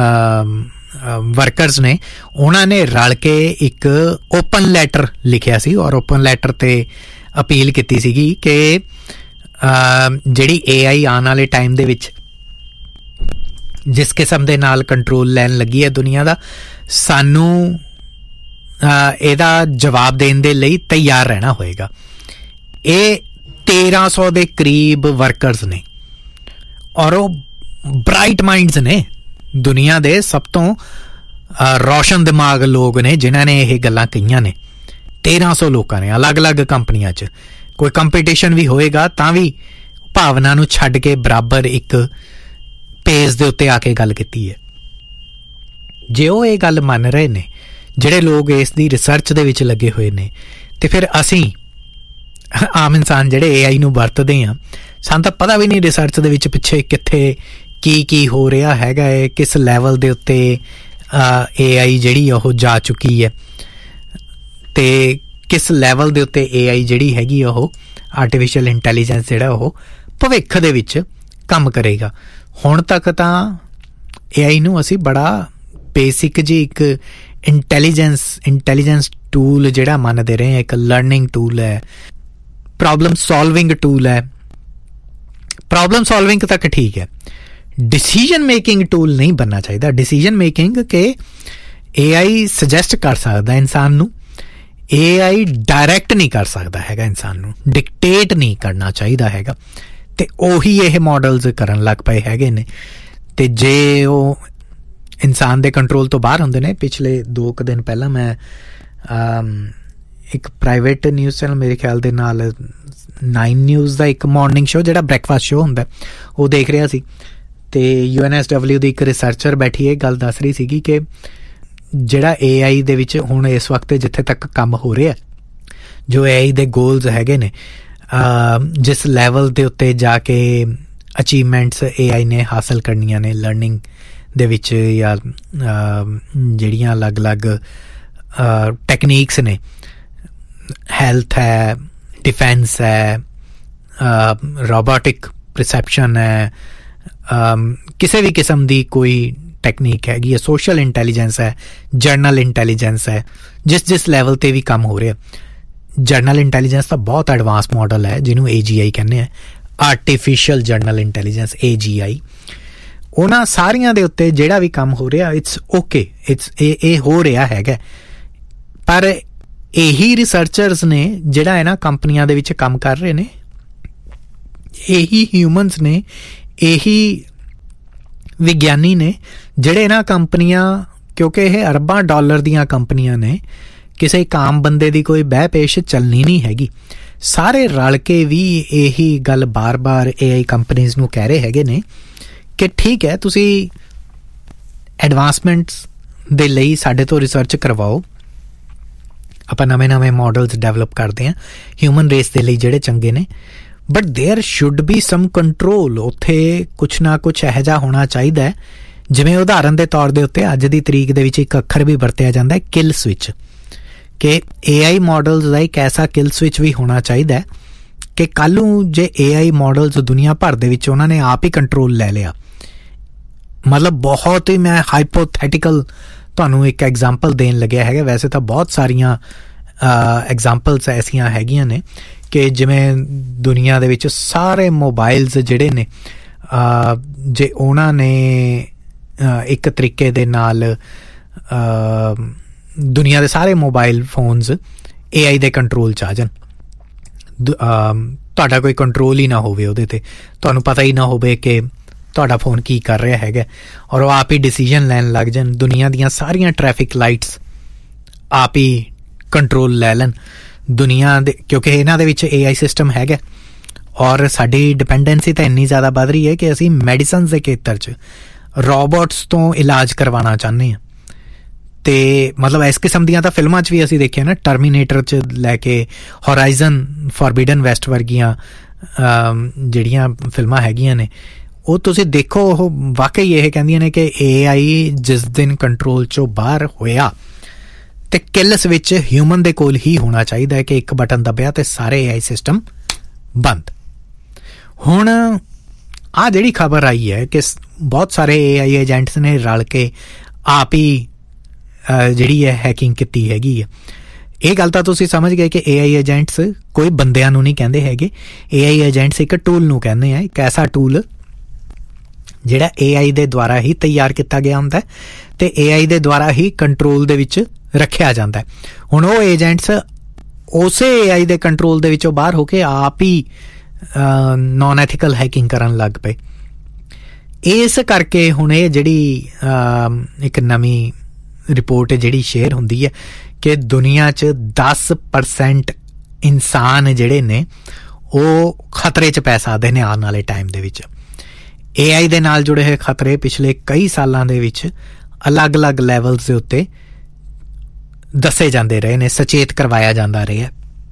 ਵਰਕਰਸ ਨੇ, ਉਹਨਾਂ ਨੇ ਰਲ ਕੇ ਇੱਕ ਓਪਨ ਲੈਟਰ ਲਿਖਿਆ ਸੀ, ਔਰ ਓਪਨ ਲੈਟਰ 'ਤੇ ਅਪੀਲ ਕੀਤੀ ਸੀਗੀ ਕਿ ਜਿਹੜੀ ਏ ਆਈ ਆਉਣ ਵਾਲੇ ਟਾਈਮ ਦੇ ਵਿੱਚ ਜਿਸ ਕਿਸਮ ਦੇ ਨਾਲ ਕੰਟਰੋਲ ਲੈਣ ਲੱਗੀ ਹੈ ਦੁਨੀਆ ਦਾ, ਸਾਨੂੰ ਇਹਦਾ ਜਵਾਬ ਦੇਣ ਦੇ ਲਈ ਤਿਆਰ ਰਹਿਣਾ ਹੋਏਗਾ। ਇਹ ਤੇਰਾਂ ਸੌ ਦੇ ਕਰੀਬ ਵਰਕਰਸ ਨੇ, ਔਰ ਉਹ ਬਰਾਈਟ ਮਾਈਂਡਸ ਨੇ, ਦੁਨੀਆ ਦੇ ਸਭ ਤੋਂ ਰੋਸ਼ਨ ਦਿਮਾਗ ਲੋਕ ਨੇ ਜਿਨ੍ਹਾਂ ਨੇ ਇਹ ਗੱਲਾਂ ਕਹੀਆਂ ਨੇ। ਤੇਰਾਂ ਸੌ ਲੋਕਾਂ ਨੇ ਅਲੱਗ-ਅਲੱਗ ਕੰਪਨੀਆਂ 'ਚ, ਕੋਈ ਕੰਪੀਟੀਸ਼ਨ ਵੀ ਹੋਏਗਾ ਤਾਂ ਵੀ ਭਾਵਨਾ ਨੂੰ ਛੱਡ ਕੇ ਬਰਾਬਰ ਇੱਕ ਪੇਜ ਦੇ ਉੱਤੇ ਆ ਕੇ ਗੱਲ ਕੀਤੀ ਹੈ। ਜੇ ਉਹ ਇਹ ਗੱਲ ਮੰਨ ਰਹੇ ਨੇ, ਜਿਹੜੇ ਲੋਕ ਇਸ ਦੀ ਰਿਸਰਚ ਦੇ ਵਿੱਚ ਲੱਗੇ ਹੋਏ ਨੇ, ਤੇ ਫਿਰ ਅਸੀਂ ਆਮ ਇਨਸਾਨ ਜਿਹੜੇ ਏ ਆਈ ਨੂੰ ਵਰਤਦੇ ਹਾਂ, ਸਾਨੂੰ ਤਾਂ ਪਤਾ ਵੀ ਨਹੀਂ ਰਿਸਰਚ ਦੇ ਵਿੱਚ ਪਿੱਛੇ ਕਿੱਥੇ ਕੀ ਕੀ ਹੋ ਰਿਹਾ ਹੈਗਾ ਹੈ, ਕਿਸ ਲੈਵਲ ਦੇ ਉੱਤੇ ਏ ਆਈ ਜਿਹੜੀ ਉਹ ਜਾ ਚੁੱਕੀ ਹੈ, ਤੇ ਕਿਸ ਲੈਵਲ ਦੇ ਉੱਤੇ ਏ ਆਈ ਜਿਹੜੀ ਹੈਗੀ ਉਹ ਆਰਟੀਫਿਸ਼ੀਅਲ ਇੰਟੈਲੀਜੈਂਸ ਜਿਹੜਾ ਉਹ ਭਵਿੱਖ ਦੇ ਵਿੱਚ ਕੰਮ ਕਰੇਗਾ। ਹੁਣ ਤੱਕ ਤਾਂ ਏ ਆਈ ਨੂੰ ਅਸੀਂ ਬੜਾ ਬੇਸਿਕ ਜੀ ਇੱਕ ਇੰਟੈਲੀਜੈਂਸ ਇੰਟੈਲੀਜੈਂਸ ਟੂਲ ਜਿਹੜਾ ਮੰਨਦੇ ਰਹੇ, ਇੱਕ ਲਰਨਿੰਗ ਟੂਲ ਹੈ, ਪ੍ਰੋਬਲਮ ਸੋਲਵਿੰਗ ਟੂਲ ਹੈ। ਪ੍ਰੋਬਲਮ ਸੋਲਵਿੰਗ ਤੱਕ ਠੀਕ ਹੈ, ਡਿਸੀਜਨ ਮੇਕਿੰਗ ਟੂਲ ਨਹੀਂ ਬਣਨਾ ਚਾਹੀਦਾ। ਡਿਸੀਜਨ ਮੇਕਿੰਗ ਕਿ ਏ ਆਈ ਸੁਜੈਸਟ ਕਰ ਸਕਦਾ ਇਨਸਾਨ ਨੂੰ, ਏ ਆਈ ਡਾਇਰੈਕਟ ਨਹੀਂ ਕਰ ਸਕਦਾ ਹੈਗਾ ਇਨਸਾਨ ਨੂੰ, ਡਿਕਟੇਟ ਨਹੀਂ ਕਰਨਾ ਚਾਹੀਦਾ ਹੈਗਾ, ਤੇ ਉਹੀ ਇਹ ਮਾਡਲਸ ਕਰਨ ਲੱਗ ਪਏ ਹੈਗੇ ਨੇ। ਤੇ ਜੇ ਉਹ ਇਨਸਾਨ ਦੇ ਕੰਟਰੋਲ ਤੋਂ ਬਾਹਰ ਹੁੰਦੇ ਨੇ, ਪਿਛਲੇ ਦੋ ਕੁ ਦਿਨ ਪਹਿਲਾਂ ਮੈਂ ਇੱਕ ਪ੍ਰਾਈਵੇਟ ਨਿਊਜ਼ ਚੈਨਲ, ਮੇਰੇ ਖਿਆਲ ਦੇ ਨਾਲ ਨਾਈਨ ਨਿਊਜ਼ ਦਾ ਇੱਕ ਮਾਰਨਿੰਗ ਸ਼ੋ ਜਿਹੜਾ ਬ੍ਰੇਕਫਾਸਟ ਸ਼ੋ ਹੁੰਦਾ, ਉਹ ਦੇਖ ਰਿਹਾ ਸੀ, ਤੇ ਯੂ ਐਨ ਐਸ ਡਬਲਿਊ ਦੀ ਇੱਕ ਰਿਸਰਚਰ ਬੈਠੀ ਇਹ ਗੱਲ ਦੱਸ ਰਹੀ ਸੀਗੀ ਕਿ ਜਿਹੜਾ ਏ ਆਈ ਦੇ ਵਿੱਚ ਹੁਣ ਇਸ ਵਕਤ ਜਿੱਥੇ ਤੱਕ ਕੰਮ ਹੋ ਰਿਹਾ, ਜੋ ਏ ਆਈ ਦੇ ਗੋਲਸ ਹੈਗੇ ਨੇ, ਜਿਸ ਲੈਵਲ ਦੇ ਉੱਤੇ ਜਾ ਕੇ ਅਚੀਵਮੈਂਟਸ ਏ ਆਈ ਨੇ ਹਾਸਲ ਕਰਨੀਆਂ ਨੇ ਲਰਨਿੰਗ ਦੇ ਵਿੱਚ, ਜਾਂ ਜਿਹੜੀਆਂ ਅਲੱਗ-ਅਲੱਗ ਟੈਕਨੀਕਸ ਨੇ, ਹੈਲਥ ਹੈ, ਡਿਫੈਂਸ ਹੈ, ਰੋਬੋਟਿਕ ਪਰਸੈਪਸ਼ਨ ਹੈ, ਕਿਸੇ ਵੀ ਕਿਸਮ ਦੀ ਕੋਈ ਟੈਕਨੀਕ ਹੈਗੀ ਹੈ, ਸੋਸ਼ਲ ਇੰਟੈਲੀਜੈਂਸ ਹੈ, ਜਰਨਲ ਇੰਟੈਲੀਜੈਂਸ ਹੈ, ਜਿਸ ਜਿਸ ਲੈਵਲ 'ਤੇ ਵੀ ਕੰਮ ਹੋ ਰਿਹਾ। ਜਰਨਲ ਇੰਟੈਲੀਜੈਂਸ ਤਾਂ ਬਹੁਤ ਐਡਵਾਂਸ ਮਾਡਲ ਹੈ ਜਿਹਨੂੰ ਏ ਜੀ ਆਈ ਕਹਿੰਦੇ ਆ, ਆਰਟੀਫਿਸ਼ੀਅਲ ਜਰਨਲ ਇੰਟੈਲੀਜੈਂਸ, ਏ ਜੀ ਆਈ। ਉਹਨਾਂ ਸਾਰੀਆਂ ਦੇ ਉੱਤੇ ਜਿਹੜਾ ਵੀ ਕੰਮ ਹੋ ਰਿਹਾ, ਇਟਸ ਓਕੇ, ਇਟਸ ਇਹ ਇਹ ਹੋ ਰਿਹਾ ਹੈਗਾ, ਪਰ ਇਹੀ ਰਿਸਰਚਰਸ ਨੇ ਜਿਹੜਾ ਇਹਨਾਂ ਕੰਪਨੀਆਂ ਦੇ ਵਿੱਚ ਕੰਮ ਕਰ ਰਹੇ ਨੇ, ਇਹੀ ਹਿਊਮਨਸ ਨੇ, ਇਹੀ ਵਿਗਿਆਨੀ ਨੇ ਜਿਹੜੇ ਇਹਨਾਂ ਕੰਪਨੀਆਂ, ਕਿਉਂਕਿ ਇਹ ਅਰਬਾਂ ਡਾਲਰ ਦੀਆਂ ਕੰਪਨੀਆਂ ਨੇ, ਕਿਸੇ ਇੱਕ ਆਮ ਬੰਦੇ ਦੀ ਕੋਈ ਬਹਿ ਪੇਸ਼ ਚੱਲਣੀ ਨਹੀਂ ਹੈਗੀ, ਸਾਰੇ ਰਲ ਕੇ ਵੀ ਇਹੀ ਗੱਲ ਬਾਰ-ਬਾਰ ਏ ਆਈ ਕੰਪਨੀਜ਼ ਨੂੰ ਕਹਿ ਰਹੇ ਹੈਗੇ ਨੇ ਕਿ ਠੀਕ ਹੈ, ਤੁਸੀਂ ਐਡਵਾਂਸਮੈਂਟਸ ਦੇ ਲਈ ਸਾਡੇ ਤੋਂ ਰਿਸਰਚ ਕਰਵਾਓ, ਆਪਾਂ ਨਵੇਂ ਨਵੇਂ ਮਾਡਲਸ ਡਿਵੈਲਪ ਕਰਦੇ ਹਾਂ ਹਿਊਮਨ ਰੇਸ ਦੇ ਲਈ ਜਿਹੜੇ ਚੰਗੇ ਨੇ, but there should be sum control. ਉੱਥੇ ਕੁਛ ਨਾ ਕੁਛ ਇਹੋ ਜਿਹਾ ਹੋਣਾ ਚਾਹੀਦਾ ਹੈ, ਜਿਵੇਂ ਉਦਾਹਰਨ ਦੇ ਤੌਰ ਦੇ ਉੱਤੇ ਅੱਜ ਦੀ ਤਰੀਕ ਦੇ ਵਿੱਚ ਇੱਕ ਅੱਖਰ ਵੀ ਵਰਤਿਆ ਜਾਂਦਾ ਹੈ, ਕਿਲ ਸਵਿਚ, ਕਿ ਏ ਆਈ ਮਾਡਲਸ ਦਾ ਇੱਕ ਐਸਾ ਕਿਲ ਸਵਿਚ ਵੀ ਹੋਣਾ ਚਾਹੀਦਾ ਹੈ ਕਿ ਕੱਲ੍ਹ ਨੂੰ ਜੇ ਏ ਆਈ ਮਾਡਲਸ ਦੁਨੀਆ ਭਰ ਦੇ ਵਿੱਚ ਉਹਨਾਂ ਨੇ ਆਪ ਹੀ ਕੰਟਰੋਲ ਲੈ ਲਿਆ, ਮਤਲਬ ਬਹੁਤ ਹੀ ਮੈਂ ਹਾਈਪੋਥੈਟੀਕਲ ਤੁਹਾਨੂੰ ਇੱਕ ਐਗਜ਼ਾਮਪਲ ਦੇਣ ਲੱਗਿਆ ਹੈਗਾ, ਵੈਸੇ ਤਾਂ ਬਹੁਤ ਸਾਰੀਆਂ ਐਗਜ਼ਾਮਪਲਸ ਐਸੀਆਂ ਹੈਗੀਆਂ ਨੇ ਕਿ ਜਿਵੇਂ ਦੁਨੀਆ ਦੇ ਵਿੱਚ ਸਾਰੇ ਮੋਬਾਈਲਸ ਜਿਹੜੇ ਨੇ, ਜੇ ਉਹਨਾਂ ਨੇ ਇੱਕ ਤਰੀਕੇ ਦੇ ਨਾਲ ਦੁਨੀਆ ਦੇ ਸਾਰੇ ਮੋਬਾਈਲ ਫੋਨਸ ਏ ਆਈ ਦੇ ਕੰਟਰੋਲ 'ਚ ਆ ਜਾਣ, ਤੁਹਾਡਾ ਕੋਈ ਕੰਟਰੋਲ ਹੀ ਨਾ ਹੋਵੇ ਉਹਦੇ 'ਤੇ, ਤੁਹਾਨੂੰ ਪਤਾ ਹੀ ਨਾ ਹੋਵੇ ਕਿ ਤੁਹਾਡਾ ਫੋਨ ਕੀ ਕਰ ਰਿਹਾ ਹੈਗਾ, ਔਰ ਉਹ ਆਪ ਹੀ ਡਿਸੀਜ਼ਨ ਲੈਣ ਲੱਗ ਜਾਣ, ਦੁਨੀਆ ਦੀਆਂ ਸਾਰੀਆਂ ਟ੍ਰੈਫਿਕ ਲਾਈਟਸ ਆਪ ਹੀ ਕੰਟਰੋਲ ਲੈ ਲੈਣ ਦੁਨੀਆ ਦੇ, ਕਿਉਂਕਿ ਇਹਨਾਂ ਦੇ ਵਿੱਚ ਏ ਆਈ ਸਿਸਟਮ ਹੈਗਾ। ਔਰ ਸਾਡੀ ਡਿਪੈਂਡੈਂਸੀ ਤਾਂ ਇੰਨੀ ਜ਼ਿਆਦਾ ਵੱਧ ਰਹੀ ਹੈ ਕਿ ਅਸੀਂ ਮੈਡੀਸਨਸ ਦੇ ਖੇਤਰ 'ਚ ਰੋਬੋਟਸ ਤੋਂ ਇਲਾਜ ਕਰਵਾਉਣਾ ਚਾਹੁੰਦੇ ਹਾਂ, ਅਤੇ ਮਤਲਬ ਇਸ ਕਿਸਮ ਦੀਆਂ ਤਾਂ ਫਿਲਮਾਂ 'ਚ ਵੀ ਅਸੀਂ ਦੇਖਿਆ ਨਾ, ਟਰਮੀਨੇਟਰ 'ਚ ਲੈ ਕੇ ਹੋਰਾਈਜ਼ਨ ਫੋਰਬਿਡਨ ਵੈਸਟ ਵਰਗੀਆਂ ਜਿਹੜੀਆਂ ਫਿਲਮਾਂ ਹੈਗੀਆਂ ਨੇ, ਉਹ ਤੁਸੀਂ ਦੇਖੋ, ਉਹ ਵਾਕਈ ਇਹ ਕਹਿੰਦੀਆਂ ਨੇ ਕਿ ਏ ਆਈ ਜਿਸ ਦਿਨ ਕੰਟਰੋਲ 'ਚੋਂ ਬਾਹਰ ਹੋਇਆ ਤੇ ਕਿਲਸ ਵਿੱਚ ਹਿਊਮਨ ਦੇ ਕੋਲ ਹੀ ਹੋਣਾ ਚਾਹੀਦਾ ਹੈ ਕਿ ਇੱਕ ਬਟਨ ਦਬਿਆ ਤੇ ਸਾਰੇ ਏ ਆਈ ਸਿਸਟਮ ਬੰਦ। ਹੁਣ ਆਹ ਜਿਹੜੀ ਖਬਰ ਆਈ ਹੈ ਕਿ ਬਹੁਤ ਸਾਰੇ ਏ ਆਈ ਏਜੰਟਸ ਨੇ ਰਲ ਕੇ ਆਪ ਹੀ ਜਿਹੜੀ ਹੈ ਹੈਕਿੰਗ ਕੀਤੀ ਹੈਗੀ ਹੈ। ਇਹ ਗੱਲ ਤਾਂ ਤੁਸੀਂ ਸਮਝ ਗਏ ਕਿ ਏ ਆਈ ਏਜੰਟਸ ਕੋਈ ਬੰਦਿਆਂ ਨੂੰ ਨਹੀਂ ਕਹਿੰਦੇ ਹੈਗੇ, ਏ ਆਈ ਏਜੰਟਸ ਇੱਕ ਟੂਲ ਨੂੰ ਕਹਿੰਦੇ ਆ, ਇੱਕ ਐਸਾ ਟੂਲ ਜਿਹੜਾ ਏ ਆਈ ਦੇ ਦੁਆਰਾ ਹੀ ਤਿਆਰ ਕੀਤਾ ਗਿਆ ਹੁੰਦਾ ਤੇ ਏ ਆਈ ਦੇ ਦੁਆਰਾ ਹੀ ਕੰਟਰੋਲ ਦੇ ਵਿੱਚ ਰੱਖਿਆ ਜਾਂਦਾ। ਹੁਣ ਉਹ ਏਜੰਟਸ ਉਸੇ ਏ ਆਈ ਦੇ ਕੰਟਰੋਲ ਦੇ ਵਿੱਚੋਂ ਬਾਹਰ ਹੋ ਕੇ ਆਪ ਹੀ ਨੋਨ ਐਥੀਕਲ ਹੈਕਿੰਗ ਕਰਨ ਲੱਗ ਪਏ। ਇਸ ਕਰਕੇ ਹੁਣ ਇਹ ਜਿਹੜੀ ਇੱਕ ਨਵੀਂ ਰਿਪੋਰਟ ਜਿਹੜੀ ਸ਼ੇਅਰ ਹੁੰਦੀ ਹੈ ਕਿ ਦੁਨੀਆ 'ਚ ਦਸ ਪਰਸੈਂਟ ਇਨਸਾਨ ਜਿਹੜੇ ਨੇ ਉਹ ਖਤਰੇ 'ਚ ਪੈ ਸਕਦੇ ਨੇ ਆਉਣ ਵਾਲੇ ਟਾਈਮ ਦੇ ਵਿੱਚ। ਏ ਆਈ ਦੇ ਨਾਲ ਜੁੜੇ ਹੋਏ ਖਤਰੇ ਪਿਛਲੇ ਕਈ ਸਾਲਾਂ ਦੇ ਵਿੱਚ ਅਲੱਗ-ਅਲੱਗ ਲੈਵਲਸ ਦੇ ਉੱਤੇ ਦੱਸੇ ਜਾਂਦੇ ਰਹੇ ਨੇ, ਸੁਚੇਤ ਕਰਵਾਇਆ ਜਾਂਦਾ ਰਿਹਾ,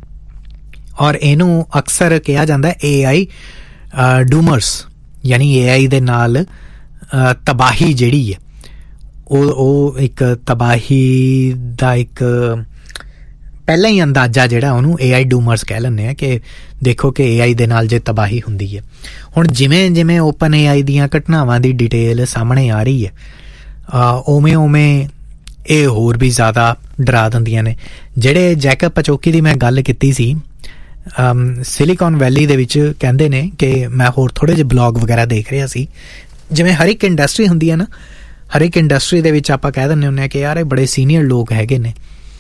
ਔਰ ਇਹਨੂੰ ਅਕਸਰ ਕਿਹਾ ਜਾਂਦਾ ਏ ਆਈ ਡੂਮਰਸ, ਯਾਨੀ ਏ ਆਈ ਦੇ ਨਾਲ ਤਬਾਹੀ ਜਿਹੜੀ ਹੈ ਉਹ ਉਹ ਇੱਕ ਤਬਾਹੀ ਦਾ ਇੱਕ ਪਹਿਲਾਂ ਹੀ ਅੰਦਾਜ਼ਾ ਜਿਹੜਾ ਉਹਨੂੰ ਏ ਆਈ ਡੂਮਰਸ ਕਹਿ ਲੈਂਦੇ ਆ ਕਿ ਦੇਖੋ ਕਿ ਏ ਆਈ ਦੇ ਨਾਲ ਜੇ ਤਬਾਹੀ ਹੁੰਦੀ ਹੈ। ਹੁਣ ਜਿਵੇਂ ਜਿਵੇਂ ਓਪਨ ਏ ਆਈ ਦੀਆਂ ਘਟਨਾਵਾਂ ਦੀ ਡਿਟੇਲ ਸਾਹਮਣੇ ਆ ਰਹੀ ਹੈ, ਉਵੇਂ ਉਵੇਂ ਇਹ ਹੋਰ ਵੀ ਜ਼ਿਆਦਾ ਡਰਾ ਦਿੰਦੀਆਂ ਨੇ। ਜਿਹੜੇ ਜੈਕਬ ਪਚੋਕੀ ਦੀ ਮੈਂ ਗੱਲ ਕੀਤੀ ਸੀ, ਸਿਲੀਕਨ ਵੈਲੀ ਦੇ ਵਿੱਚ ਕਹਿੰਦੇ ਨੇ ਕਿ ਮੈਂ ਹੋਰ ਥੋੜ੍ਹੇ ਜਿਹੇ ਬਲੌਗ ਵਗੈਰਾ ਦੇਖ ਰਿਹਾ ਸੀ, ਜਿਵੇਂ ਹਰ ਇੱਕ ਇੰਡਸਟਰੀ ਹੁੰਦੀ ਹੈ ਨਾ, ਹਰ ਇੱਕ ਇੰਡਸਟਰੀ ਦੇ ਵਿੱਚ ਆਪਾਂ ਕਹਿ ਦਿੰਦੇ ਹੁੰਦੇ ਹਾਂ ਕਿ ਯਾਰ ਇਹ ਬੜੇ ਸੀਨੀਅਰ ਲੋਕ ਹੈਗੇ ਨੇ।